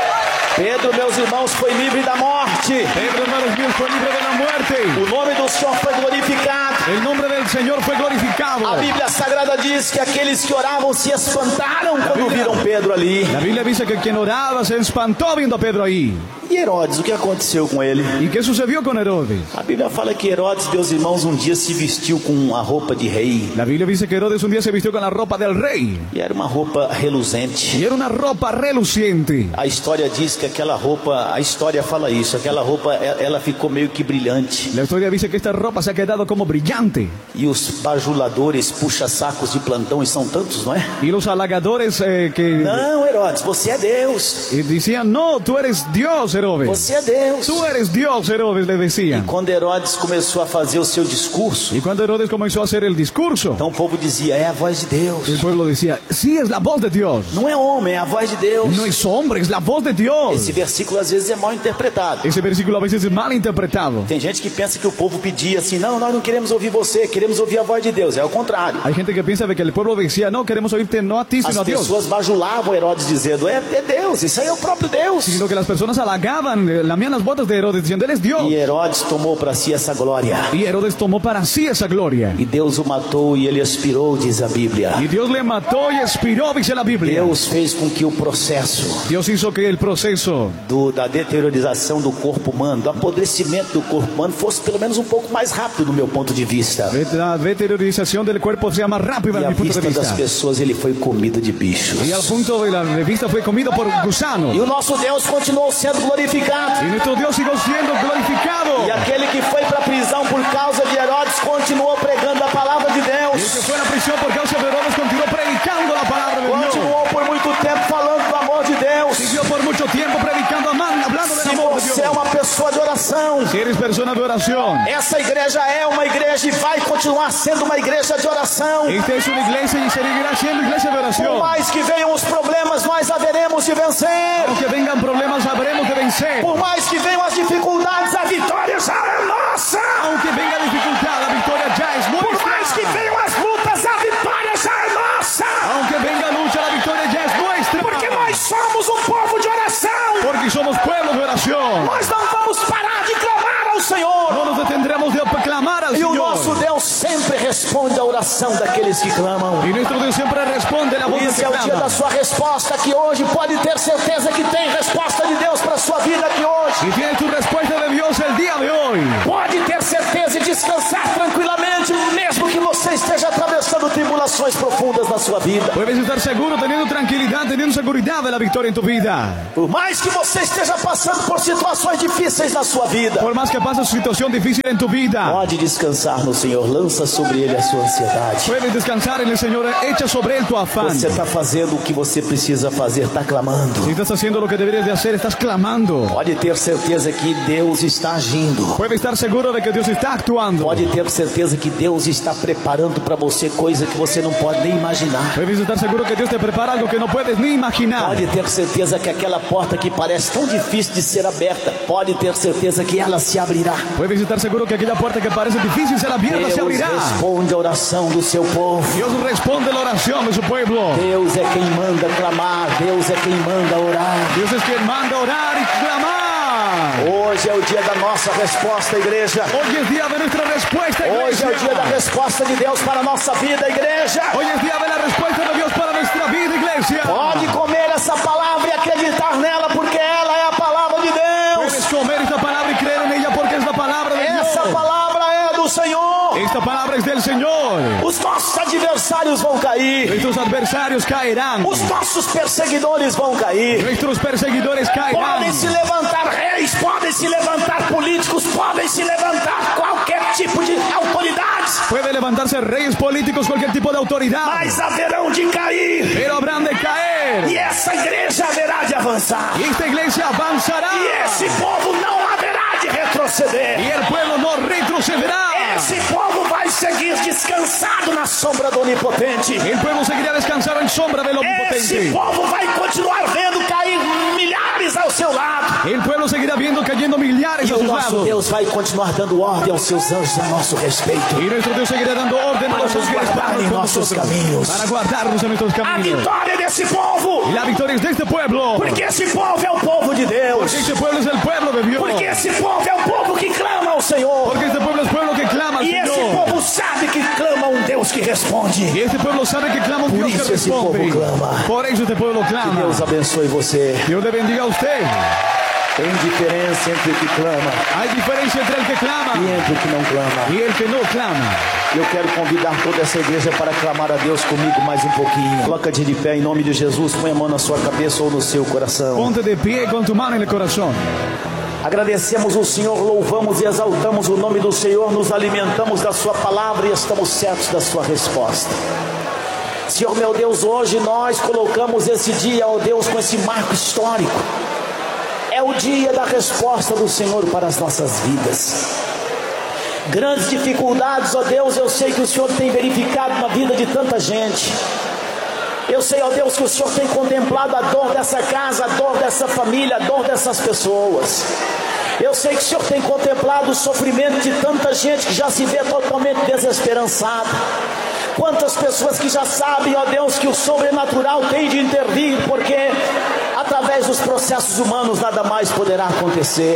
Pedro, meus irmãos, foi livre da morte. Pedro, hermanos míos, fue libre de la muerte. O nome do Senhor foi glorificado. El nombre del Señor fue glorificado. A Bíblia Sagrada diz que aqueles que oravam se espantaram quando viram Pedro ali. La Biblia dice que quien oraba se espantó viendo a Pedro ahí. E Herodes, o que aconteceu com ele? ¿Y qué sucedió con Herodes? A Bíblia fala que Herodes, meus irmãos, um dia se vestiu com a roupa de rei. La Biblia dice que Herodes un día se vistió con la ropa del rey. E era uma roupa Y reluzente. era una ropa reluciente. A história diz que aquela roupa, a história fala isso, aquela roupa e- ela ficou meio que brilhante. La historia dice que esta ropa se ha quedado como brillante. E os bajuladores, puxa-sacos de plantão, e são tantos, não é? Y los halagadores eh, que Não, Herodes, você é Deus. eh, decían, no, tú eres Dios, Herodes. Você é Deus. Tú eres Dios, Herodes, le decían. Quando Herodes começou a fazer o seu discurso, Y cuando Herodes comenzó a hacer el discurso, então o povo dizia, é a voz de Deus. el pueblo decía, sí, es la voz de Dios. Não é homem, é a voz de Deus. No es hombre, es la voz de Dios. Esse versículo às vezes é mal interpretado. Ese versículo a veces es mal interpretado. Tem gente que pensa que o povo pedia assim, não, nós não queremos ouvir você, queremos ouvir a voz de Deus. É o contrário. Hay gente que piensa de que el pueblo decía, no, queremos oírte no a ti, As sino a Dios. pessoas bajulavam Herodes dizendo, é, é Deus, isso aí é o próprio Deus. Sino que las personas halagaban, eh, lamían las botas de Herodes diciendo, él es Dios. E Herodes tomou para si essa glória. Y Herodes tomó para sí esa gloria. E Deus o matou e ele expirou, diz a Bíblia. Y Dios le mató y expiró, dice la Biblia. Deus fez com que o processo Dios hizo que el proceso do, da deteriorização do corpo humano, do apodrecimento do corpo humano, fosse pelo menos um pouco mais rápido do meu ponto de vista. la deteriorización del cuerpo sea más rápida E desde à mi punto de vista das vista. pessoas ele foi comido de bichos. Y al punto de la revista fue comido por gusanos. E o nosso Deus continuou sendo glorificado. Y nuestro Dios siguió siendo glorificado. E aquele que foi para a prisão por causa de Herodes continuou pregando a palavra de Y el Deus. que fue a la prisión por causa de Herodes continuó predicando la palabra de Dios. Continuou por muito tempo falando do amor de Deus. Siguió por mucho tiempo predicando, amando, hablando del Se amor de Dios. você é uma pessoa de oração, Si eres persona de oración, essa igreja é uma igreja e vai continuar sendo uma igreja de oração. esta es una iglesia y seguirá siendo iglesia de Por oración. mais que venham os problemas, nós haveremos de vencer. Aunque vengan problemas, sabremos de vencer. Por mais que venham as dificuldades, a vitória já é nossa. Aunque venga dificultad, la victoria ya es Por nuestra. mais que venham as lutas, a vitória já é nossa. Aunque venga lucha, la victoria ya es nuestra. Porque nós somos um povo de oração. Porque somos pueblo de oración. Nós não vamos parar de clamar ao Senhor. No nos detendremos de clamar al E o Señor. nosso Deus sempre responde à oração daqueles que clamam. Y nuestro Dios siempre responde la voz de Esse que é o dia da clama. sua resposta aqui hoje. Pode ter certeza que tem resposta de Deus para a sua vida aqui hoje. Y tienes tu respuesta de Dios el día de hoy. Pode ter certeza e descansar tranquilamente, mesmo que você esteja atravessando tribulações profundas na sua vida. Puedes estar seguro, teniendo tranquilidad, teniendo seguridad de la victoria en tu vida. Por mais que você esteja passando por situações difíceis na sua vida, Por más que pases situación difícil en tu vida, pode descansar no Senhor. Lança sobre Ele a sua ansiedade. puedes descansar en el Señor. Echa sobre Él tu afán. Você está fazendo o que você precisa fazer, está clamando. Si estás haciendo lo que deberías de hacer, estás clamando. Pode ter certeza que Deus está agindo. Puedes estar seguro de que Dios está actuando. Pode ter certeza que Deus está preparando para você coisa que você não pode nem imaginar. Puedes estar seguro que Dios te prepara algo que no puedes ni imaginar. Pode ter certeza que aquela porta que parece tão difícil de ser aberta, pode ter certeza que ela se abrirá. Puedes estar seguro que aquella puerta que parece difícil ser abierta se Deus abrirá. responde a oração do seu povo. Dios responde la oración de su pueblo. Deus é quem manda clamar, Deus é quem manda orar. Dios es quien manda orar y clamar. Hoje é o dia da nossa resposta, igreja. Hoy es día de nuestra respuesta, Hoje é o dia da iglesia. resposta de Deus para a nossa vida, igreja. Hoy es día de la respuesta de Dios para nuestra vida, iglesia. Pode comer essa palavra e acreditar nela, porque ela é a palavra de Puedes Deus. comer esta palabra y creer en ella porque es la palabra de Dios. Essa palavra é do Senhor. Esta palabra es del Señor. Os nossos adversários vão cair. Nuestros adversarios caerán. Os nossos perseguidores vão cair. Nuestros perseguidores caerán. Podem se levantar reis, podem se levantar políticos, podem se levantar qualquer tipo de autoridades. Puede levantarse reyes políticos, cualquier tipo de autoridad. Mas haverão de cair. Pero habrán de caer. E essa igreja haverá de avançar. Y esta iglesia avanzará. E esse povo não haverá de retroceder. Y el pueblo no retrocederá. Esse povo vai seguir descansado na sombra do Onipotente. El pueblo seguirá descansado en sombra del Omnipotente. Esse povo vai continuar vendo cair milhares ao seu lado. El pueblo seguirá viendo cayendo millares E a o sus nosso lados. Deus vai continuar dando ordem aos seus anjos a nosso respeito. Y nuestro Dios seguirá dando orden a Para los nos ángeles guardar para em con nossos nosotros, caminhos. para guardarnos en nuestros A caminos. vitória desse povo. Y la victoria es de este pueblo. Porque esse povo é o povo de Deus. Porque este pueblo es el pueblo de Dios. Porque esse povo é o povo que clama ao Senhor. Porque este pueblo es pueblo que clama al E esse Señor. povo sabe que clama a um Deus que responde. Y este pueblo sabe que clama un Por Dios isso que esse povo responde. clama. Por eso este pueblo clama. Deus abençoe você. Dios le bendiga a usted. Tem diferença entre o que clama Hay diferencia entre el que clama e entre o que não clama. y el que no clama. Eu quero convidar toda essa igreja para clamar a Deus comigo mais um pouquinho. Coloca de pé em nome de Jesus. Põe a mão na sua cabeça ou no seu coração. Ponte de pie con tu mano en el corazón. Agradecemos o Senhor, louvamos e exaltamos o nome do Senhor, nos alimentamos da sua palavra e estamos certos da sua resposta. Senhor meu Deus, hoje nós colocamos esse dia, ó Deus, com esse marco histórico. É o dia da resposta do Senhor para as nossas vidas. Grandes dificuldades, ó Deus, eu sei que o Senhor tem verificado na vida de tanta gente. Eu sei, ó Deus, que o Senhor tem contemplado a dor dessa casa, a dor dessa família, a dor dessas pessoas. Eu sei que o Senhor tem contemplado o sofrimento de tanta gente que já se vê totalmente desesperançada. Quantas pessoas que já sabem, ó Deus, que o sobrenatural tem de intervir, porque através dos processos humanos nada mais poderá acontecer.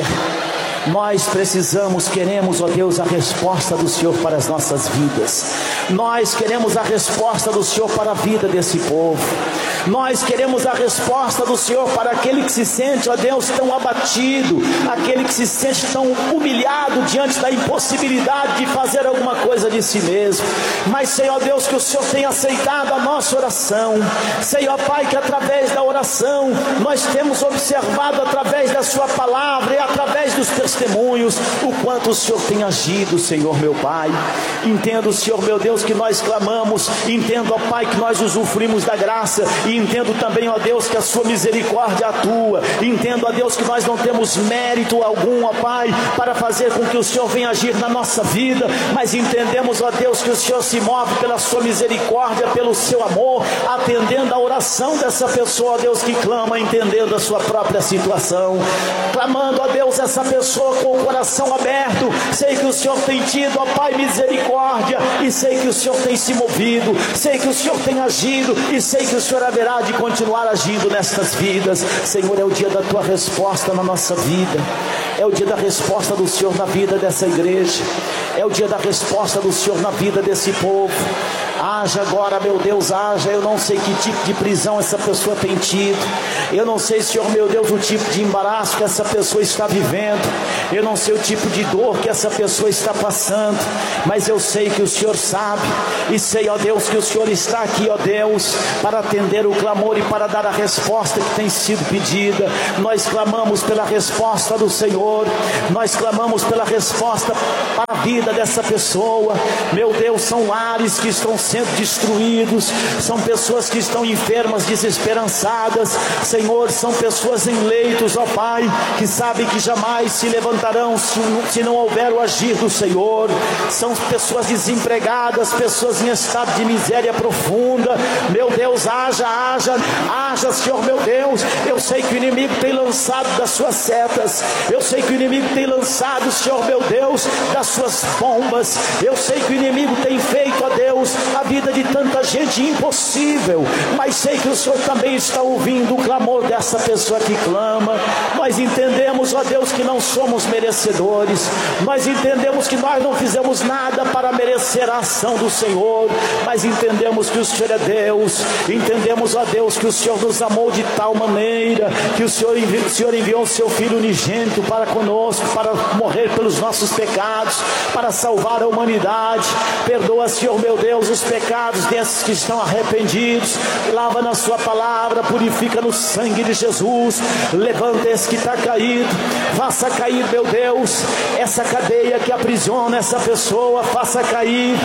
Nós precisamos, queremos, ó Deus, a resposta do Senhor para as nossas vidas. Nós queremos a resposta do Senhor para a vida desse povo. Nós queremos a resposta do Senhor para aquele que se sente, ó Deus, tão abatido, aquele que se sente tão humilhado diante da impossibilidade de fazer alguma coisa de si mesmo. Mas sei, ó Deus, que o Senhor tem aceitado a nossa oração. Sei, ó Pai, que através da oração nós temos observado através da sua palavra e através dos testemunhos o quanto o Senhor tem agido, Senhor meu Pai. Entendo, Senhor meu Deus, que nós clamamos, entendo, ó Pai, que nós usufruímos da graça, e entendo também, ó Deus, que a sua misericórdia atua. Entendo, ó Deus, que nós não temos mérito algum, ó Pai, para fazer com que o Senhor venha agir na nossa vida, mas entendemos, ó Deus, que o Senhor se move pela sua misericórdia, pelo seu amor, atendendo a oração dessa pessoa, ó Deus, que clama, entendendo a sua própria situação, clamando, ó Deus, essa pessoa com o coração aberto. Sei que o Senhor tem tido, ó Pai, misericórdia, e sei que o Senhor tem se movido, sei que o Senhor tem agido, e sei que o Senhor haverá de continuar agindo nestas vidas. Senhor, é o dia da tua resposta na nossa vida, é o dia da resposta do Senhor na vida dessa igreja, é o dia da resposta do Senhor na vida desse povo. Haja agora, meu Deus, haja. Eu não sei que tipo de prisão essa pessoa tem tido, eu não sei, Senhor meu Deus, o tipo de embaraço que essa pessoa está vivendo, eu não sei o tipo de dor que essa pessoa está passando, mas eu sei que o Senhor sabe, e sei, ó Deus, que o Senhor está aqui, ó Deus, para atender o clamor e para dar a resposta que tem sido pedida. Nós clamamos pela resposta do Senhor, nós clamamos pela resposta para a vida dessa pessoa. Meu Deus, são lares que estão sendo destruídos, são pessoas que estão enfermas, desesperançadas, Senhor, são pessoas em leitos, ó Pai, que sabem que jamais se levantarão se, se não houver o agir do Senhor. São pessoas desempregadas, pessoas em estado de miséria profunda. Meu Deus, haja, haja, haja, Senhor meu Deus. Eu sei que o inimigo tem lançado das suas setas, eu sei que o inimigo tem lançado, Senhor meu Deus, das suas bombas. Eu sei que o inimigo tem feito, ó Deus, a vida de tanta gente impossível, mas sei que o Senhor também está ouvindo o clamor dessa pessoa que clama. Nós entendemos, ó Deus, que não somos merecedores, nós entendemos que nós não fizemos nada para merecer a ação do Senhor, mas entendemos que o Senhor é Deus, entendemos, ó Deus, que o Senhor nos amou de tal maneira, que o Senhor, envi- o Senhor enviou o seu Filho unigênito para conosco, para morrer pelos nossos pecados, para salvar a humanidade. Perdoa, Senhor meu Deus, os pecados desses que estão arrependidos, lava na sua palavra, purifica no sangue de Jesus, levanta esse que que está caído, faça cair, meu Deus, essa cadeia que aprisiona essa pessoa, faça cair.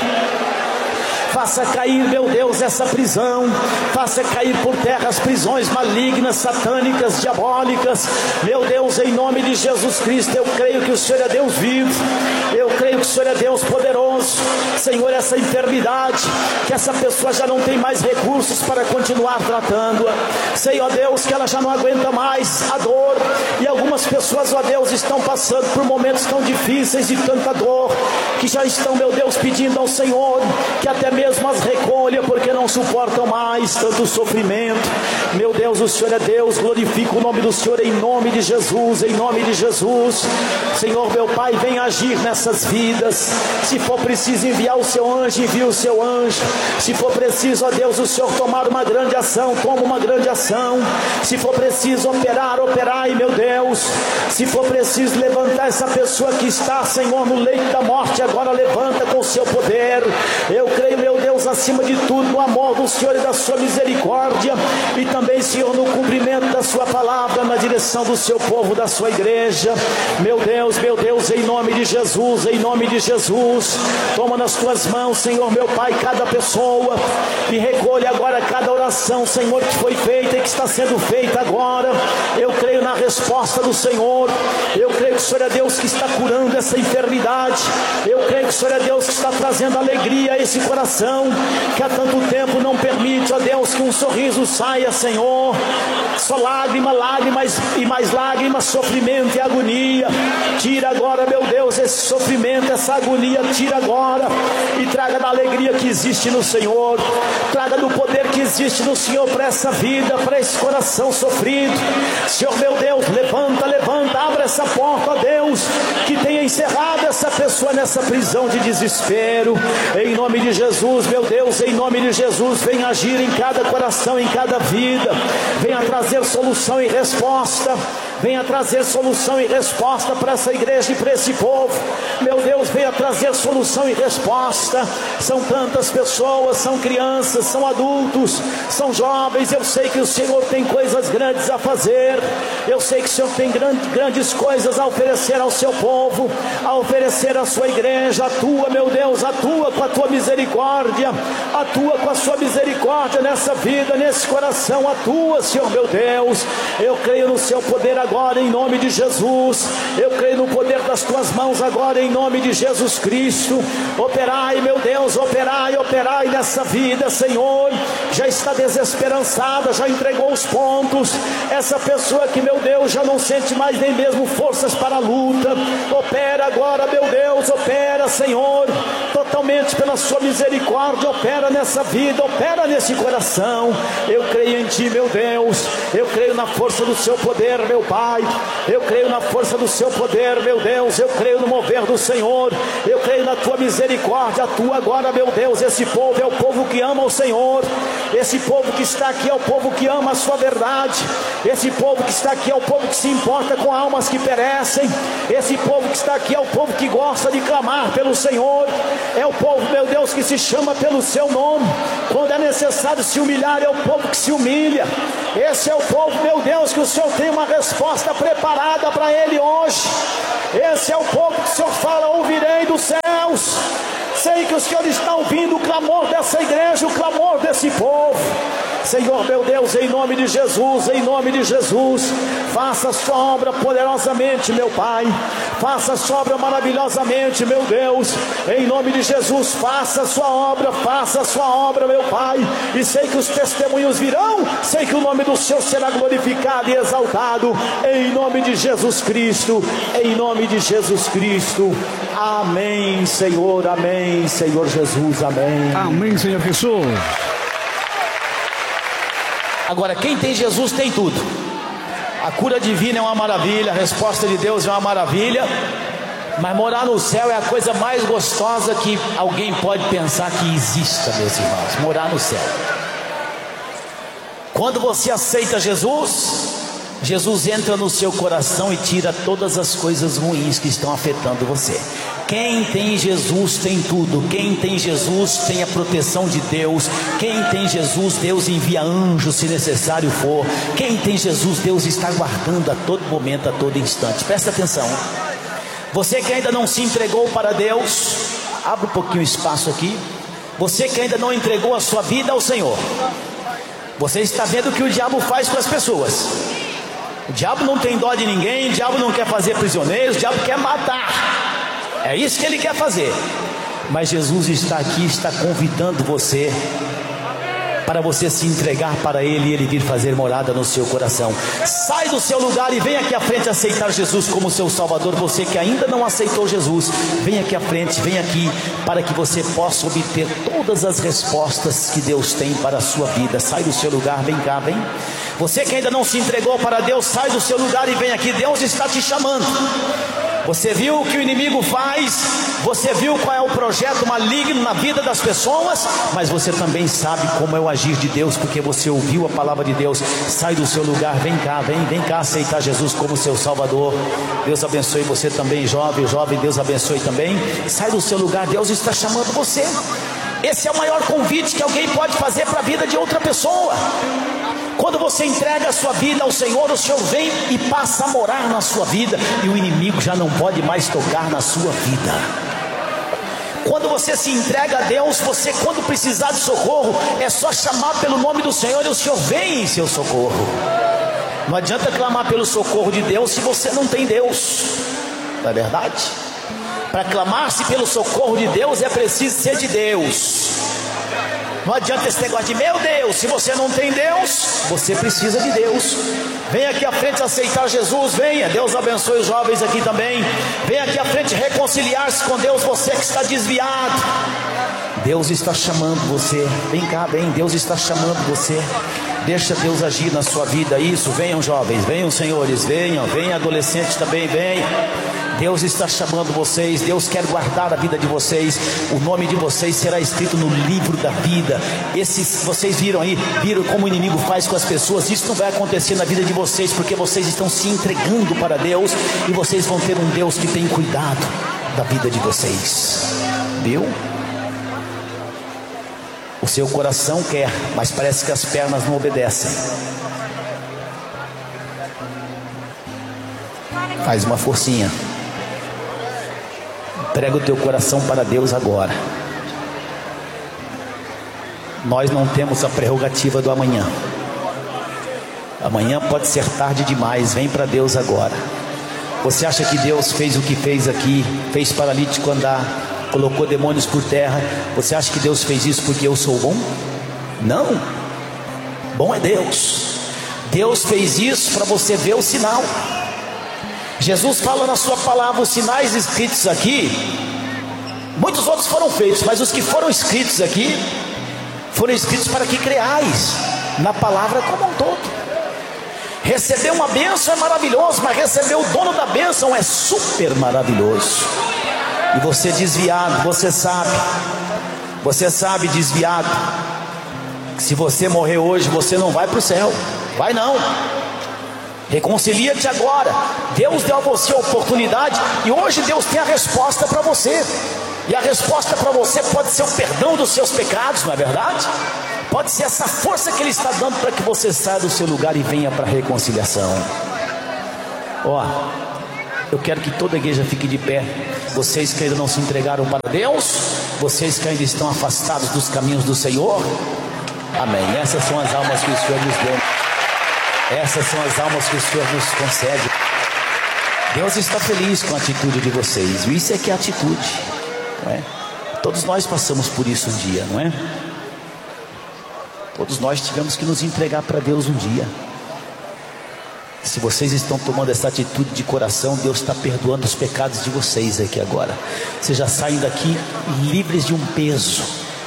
Faça cair, meu Deus, essa prisão. Faça cair por terra as prisões malignas, satânicas, diabólicas. Meu Deus, em nome de Jesus Cristo, eu creio que o Senhor é Deus vivo. Eu creio que o Senhor é Deus poderoso. Senhor, essa enfermidade, que essa pessoa já não tem mais recursos para continuar tratando-a. Sei, ó Deus, que ela já não aguenta mais a dor. E algumas pessoas, ó Deus, estão passando por momentos tão difíceis e tanta dor, que já estão, meu Deus, pedindo ao Senhor que até mesmo as recolha, porque não suportam mais tanto sofrimento. Meu Deus, o Senhor é Deus, glorifica o nome do Senhor em nome de Jesus, em nome de Jesus. Senhor, meu Pai, vem agir nessas vidas. Se for preciso enviar o seu anjo, envia o seu anjo. Se for preciso, ó Deus, o Senhor tomar uma grande ação, toma uma grande ação. Se for preciso operar, operai, meu Deus. Se for preciso levantar essa pessoa que está, Senhor, no leito da morte, agora levanta com o seu poder. Eu creio, meu Deus, acima de tudo, no amor do Senhor e da sua misericórdia, e também, Senhor, no cumprimento da sua palavra, na direção do seu povo, da sua igreja. Meu Deus, meu Deus, em nome de Jesus, em nome de Jesus, toma nas tuas mãos, Senhor, meu Pai, cada pessoa, e recolhe agora cada oração, Senhor, que foi feita e que está sendo feita agora. Eu creio na resposta do Senhor. Eu creio que o Senhor é Deus que está curando essa enfermidade. Eu creio que o Senhor é Deus que está trazendo alegria a esse coração que há tanto tempo não permite, ó Deus, que um sorriso saia, Senhor. Só lágrima, lágrimas e mais lágrimas, sofrimento e agonia. Tira agora, meu Deus, esse sofrimento, essa agonia, tira agora e traga da alegria que existe no Senhor. Traga do poder que existe no Senhor para essa vida, para esse coração sofrido. Senhor, meu Deus, levanta, levanta, abre essa porta, ó Deus, que tenha encerrado essa pessoa nessa prisão de desespero. Em nome de Jesus, meu Deus, em nome de Jesus, venha agir em cada coração, em cada vida. Venha trazer solução e resposta. Venha trazer solução e resposta para essa igreja e para esse povo. Meu Deus, venha trazer solução e resposta. São tantas pessoas, são crianças, são adultos, são jovens. Eu sei que o Senhor tem coisas grandes a fazer. Eu sei que o Senhor tem grande, grandes coisas a oferecer ao seu povo, a oferecer à sua igreja. Atua, meu Deus, atua com a tua misericórdia. Atua com a sua misericórdia nessa vida, nesse coração. Atua, Senhor, meu Deus. Eu creio no seu poder agora. Agora em nome de Jesus, eu creio no poder das tuas mãos agora em nome de Jesus Cristo. Operai, meu Deus, operai, operai nessa vida, Senhor. Já está desesperançada, já entregou os pontos. Essa pessoa que, meu Deus, já não sente mais nem mesmo forças para a luta. Opera agora, meu Deus, opera, Senhor, totalmente pela sua misericórdia. Opera nessa vida, opera nesse coração. Eu creio em ti, meu Deus. Eu creio na força do seu poder, meu Pai. Eu creio na força do seu poder, meu Deus. Eu creio no mover do Senhor. Eu creio na tua misericórdia. Atua agora, meu Deus. Esse povo é o povo que ama o Senhor. Esse povo que está aqui é o povo que ama a sua verdade. Esse povo que está aqui é o povo que se importa com almas que perecem. Esse povo que está aqui é o povo que gosta de clamar pelo Senhor. É o povo, meu Deus, que se chama pelo seu nome. Quando é necessário se humilhar, é o povo que se humilha. Esse é o povo, meu Deus, que o Senhor tem uma resposta preparada para ele hoje. Esse é o povo que o Senhor fala: ouvirei dos céus. Sei que o Senhor está ouvindo o clamor dessa igreja, o clamor desse povo. Senhor, meu Deus, em nome de Jesus, em nome de Jesus, faça a sua obra poderosamente, meu Pai. Faça a sua obra maravilhosamente, meu Deus. Em nome de Jesus, faça a sua obra, faça a sua obra, meu Pai. E sei que os testemunhos virão, sei que o nome do Senhor será glorificado e exaltado. Em nome de Jesus Cristo, em nome de Jesus Cristo. Amém, Senhor, amém, Senhor Jesus, amém. Amém, Senhor Jesus. Agora, quem tem Jesus tem tudo. A cura divina é uma maravilha, a resposta de Deus é uma maravilha, mas morar no céu é a coisa mais gostosa que alguém pode pensar que exista, meus irmãos. Morar no céu. Quando você aceita Jesus, Jesus entra no seu coração e tira todas as coisas ruins que estão afetando você. Quem tem Jesus tem tudo. Quem tem Jesus tem a proteção de Deus. Quem tem Jesus, Deus envia anjos se necessário for. Quem tem Jesus, Deus está guardando a todo momento, a todo instante. Presta atenção. Você que ainda não se entregou para Deus, abre um pouquinho o espaço aqui. Você que ainda não entregou a sua vida ao Senhor, você está vendo o que o diabo faz com as pessoas. O diabo não tem dó de ninguém. O diabo não quer fazer prisioneiros. O diabo quer matar. É isso que ele quer fazer. Mas Jesus está aqui, está convidando você para você se entregar para Ele e Ele vir fazer morada no seu coração. Sai do seu lugar e vem aqui à frente aceitar Jesus como seu Salvador. Você que ainda não aceitou Jesus, vem aqui à frente, vem aqui, para que você possa obter todas as respostas que Deus tem para a sua vida. Sai do seu lugar, vem cá, vem. Você que ainda não se entregou para Deus, sai do seu lugar e vem aqui. Deus está te chamando. Você viu o que o inimigo faz, você viu qual é o projeto maligno na vida das pessoas, mas você também sabe como é o agir de Deus, porque você ouviu a palavra de Deus. Sai do seu lugar, vem cá, vem, vem cá aceitar Jesus como seu Salvador. Deus abençoe você também, jovem, jovem, Deus abençoe também. Sai do seu lugar, Deus está chamando você. Esse é o maior convite que alguém pode fazer para a vida de outra pessoa. Quando você entrega a sua vida ao Senhor, o Senhor vem e passa a morar na sua vida, e o inimigo já não pode mais tocar na sua vida. Quando você se entrega a Deus, você, quando precisar de socorro, é só chamar pelo nome do Senhor e o Senhor vem em seu socorro. Não adianta clamar pelo socorro de Deus se você não tem Deus, não é verdade? Para clamar-se pelo socorro de Deus é preciso ser de Deus. Não adianta esse negócio de meu Deus, se você não tem Deus, você precisa de Deus. Venha aqui à frente aceitar Jesus, venha. Deus abençoe os jovens aqui também. Venha aqui à frente reconciliar-se com Deus, você que está desviado. Deus está chamando você, vem cá, vem, Deus está chamando você. Deixa Deus agir na sua vida. Isso, venham jovens, venham senhores, venham, venham adolescentes também, venham. Deus está chamando vocês. Deus quer guardar a vida de vocês. O nome de vocês será escrito no livro da vida. Esses, vocês viram aí, viram como o inimigo faz com as pessoas. Isso não vai acontecer na vida de vocês, porque vocês estão se entregando para Deus, e vocês vão ter um Deus que tem cuidado da vida de vocês. Viu? O seu coração quer, mas parece que as pernas não obedecem. Faz uma forcinha. Entrega o teu coração para Deus agora. Nós não temos a prerrogativa do amanhã. Amanhã pode ser tarde demais. Vem para Deus agora. Você acha que Deus fez o que fez aqui? Fez paralítico andar, colocou demônios por terra. Você acha que Deus fez isso porque eu sou bom? Não. Bom é Deus. Deus fez isso para você ver o sinal. Jesus fala na sua palavra, os sinais escritos aqui, muitos outros foram feitos, mas os que foram escritos aqui, foram escritos para que creais na palavra como um todo. Receber uma bênção é maravilhoso, mas receber o dono da bênção é super maravilhoso. E você desviado, você sabe, você sabe desviado, que se você morrer hoje, você não vai para o céu, vai não. Reconcilia-te agora. Deus deu a você a oportunidade, e hoje Deus tem a resposta para você. E a resposta para você pode ser o perdão dos seus pecados, não é verdade? Pode ser essa força que Ele está dando para que você saia do seu lugar e venha para a reconciliação. Ó, eu quero que toda a igreja fique de pé. Vocês que ainda não se entregaram para Deus, vocês que ainda estão afastados dos caminhos do Senhor, amém. Essas são as almas que o Senhor nos deu. Essas são as almas que o Senhor nos concede. Deus está feliz com a atitude de vocês. Isso é que é atitude, não é? Todos nós passamos por isso um dia, não é? Todos nós tivemos que nos entregar para Deus um dia. Se vocês estão tomando essa atitude de coração, Deus está perdoando os pecados de vocês aqui agora. Vocês já saem daqui livres de um peso,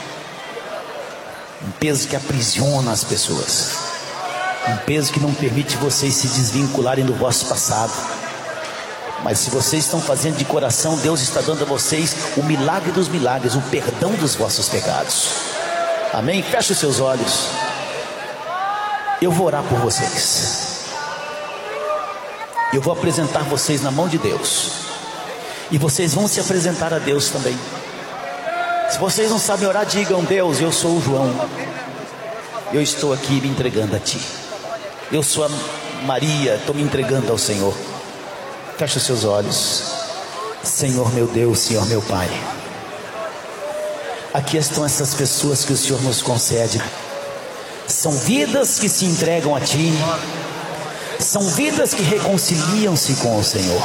um peso que aprisiona as pessoas, um peso que não permite vocês se desvincularem do vosso passado. Mas se vocês estão fazendo de coração, Deus está dando a vocês o milagre dos milagres, o perdão dos vossos pecados. Amém? Feche os seus olhos. Eu vou orar por vocês. Eu vou apresentar vocês na mão de Deus. E vocês vão se apresentar a Deus também. Se vocês não sabem orar, digam: Deus, eu sou o João, eu estou aqui me entregando a Ti. Eu sou a Maria, estou me entregando ao Senhor. Feche os seus olhos. Senhor meu Deus, Senhor meu Pai, aqui estão essas pessoas que o Senhor nos concede. São vidas que se entregam a Ti, são vidas que reconciliam-se com o Senhor.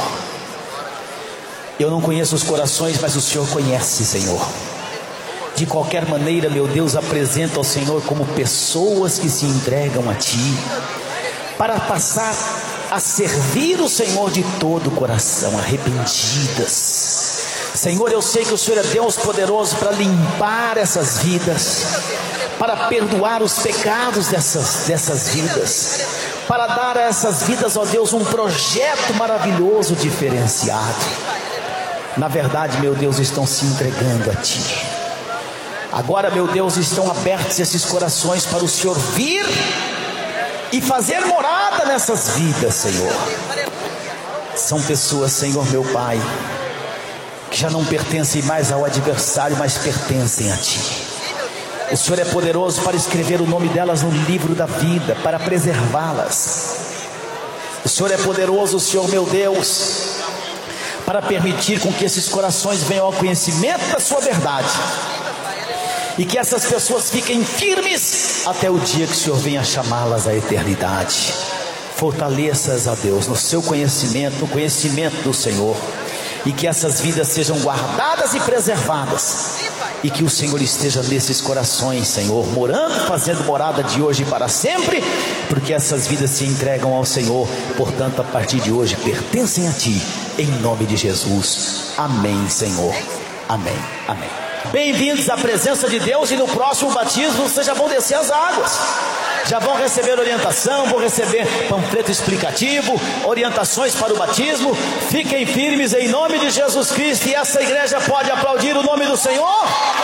Eu não conheço os corações, mas o Senhor conhece, Senhor. De qualquer maneira, meu Deus, apresenta ao Senhor como pessoas que se entregam a Ti, para passar a servir o Senhor de todo o coração, arrependidas. Senhor, eu sei que o Senhor é Deus poderoso para limpar essas vidas, para perdoar os pecados dessas, dessas vidas, para dar a essas vidas, ó Deus, um projeto maravilhoso, diferenciado. Na verdade, meu Deus, estão se entregando a Ti. Agora, meu Deus, estão abertos esses corações para o Senhor vir e fazer morada nessas vidas, Senhor. São pessoas, Senhor meu Pai, que já não pertencem mais ao adversário, mas pertencem a Ti. O Senhor é poderoso para escrever o nome delas no livro da vida, para preservá-las. O Senhor é poderoso, Senhor meu Deus, para permitir com que esses corações venham ao conhecimento da Sua verdade, e que essas pessoas fiquem firmes até o dia que o Senhor venha chamá-las à eternidade. Fortaleça-as, ó Deus, no seu conhecimento, no conhecimento do Senhor, e que essas vidas sejam guardadas e preservadas, e que o Senhor esteja nesses corações, Senhor, morando, fazendo morada de hoje e para sempre, porque essas vidas se entregam ao Senhor. Portanto, a partir de hoje pertencem a Ti, em nome de Jesus. Amém, Senhor. Amém, amém. Bem-vindos à presença de Deus, e no próximo batismo vocês já vão descer as águas, já vão receber orientação, vão receber panfleto explicativo, orientações para o batismo. Fiquem firmes em nome de Jesus Cristo, e essa igreja pode aplaudir o nome do Senhor.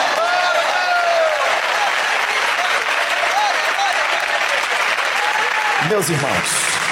Meus irmãos,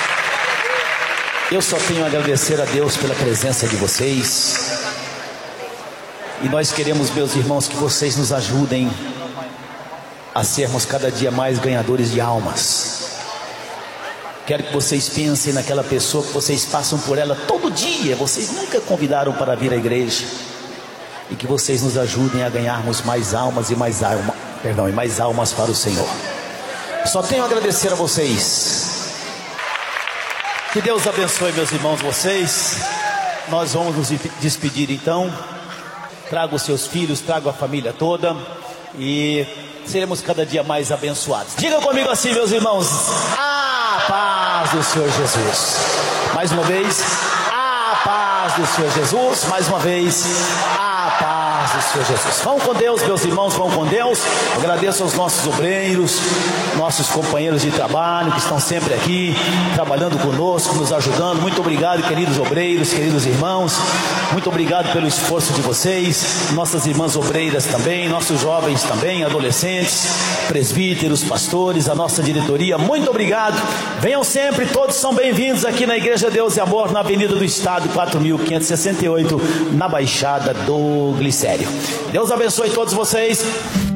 eu só tenho a agradecer a Deus pela presença de vocês. E nós queremos, meus irmãos, que vocês nos ajudem a sermos cada dia mais ganhadores de almas. Quero que vocês pensem naquela pessoa que vocês passam por ela todo dia, vocês nunca convidaram para vir à igreja, e que vocês nos ajudem a ganharmos mais almas e mais alma, perdão, e mais almas para o Senhor. Só tenho a agradecer a vocês. Que Deus abençoe, meus irmãos, vocês. Nós vamos nos despedir então. Traga os seus filhos, traga a família toda, e seremos cada dia mais abençoados. Digam comigo assim, meus irmãos: a paz do Senhor Jesus. Mais uma vez, a paz do Senhor Jesus. Mais uma vez, a paz do Senhor Jesus. Vão com Deus, meus irmãos, vão com Deus. Agradeço aos nossos obreiros, nossos companheiros de trabalho, que estão sempre aqui, trabalhando conosco, nos ajudando. Muito obrigado, queridos obreiros, queridos irmãos. Muito obrigado pelo esforço de vocês. Nossas irmãs obreiras também, nossos jovens também, adolescentes, presbíteros, pastores, a nossa diretoria, muito obrigado. Venham sempre, todos são bem-vindos aqui na Igreja Deus e Amor, na Avenida do Estado, quatro mil quinhentos e sessenta e oito, na Baixada do Glicério. Deus abençoe todos vocês.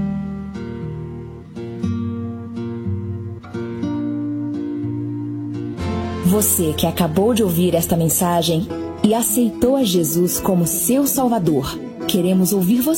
Você que acabou de ouvir esta mensagem e aceitou a Jesus como seu Salvador, queremos ouvir você.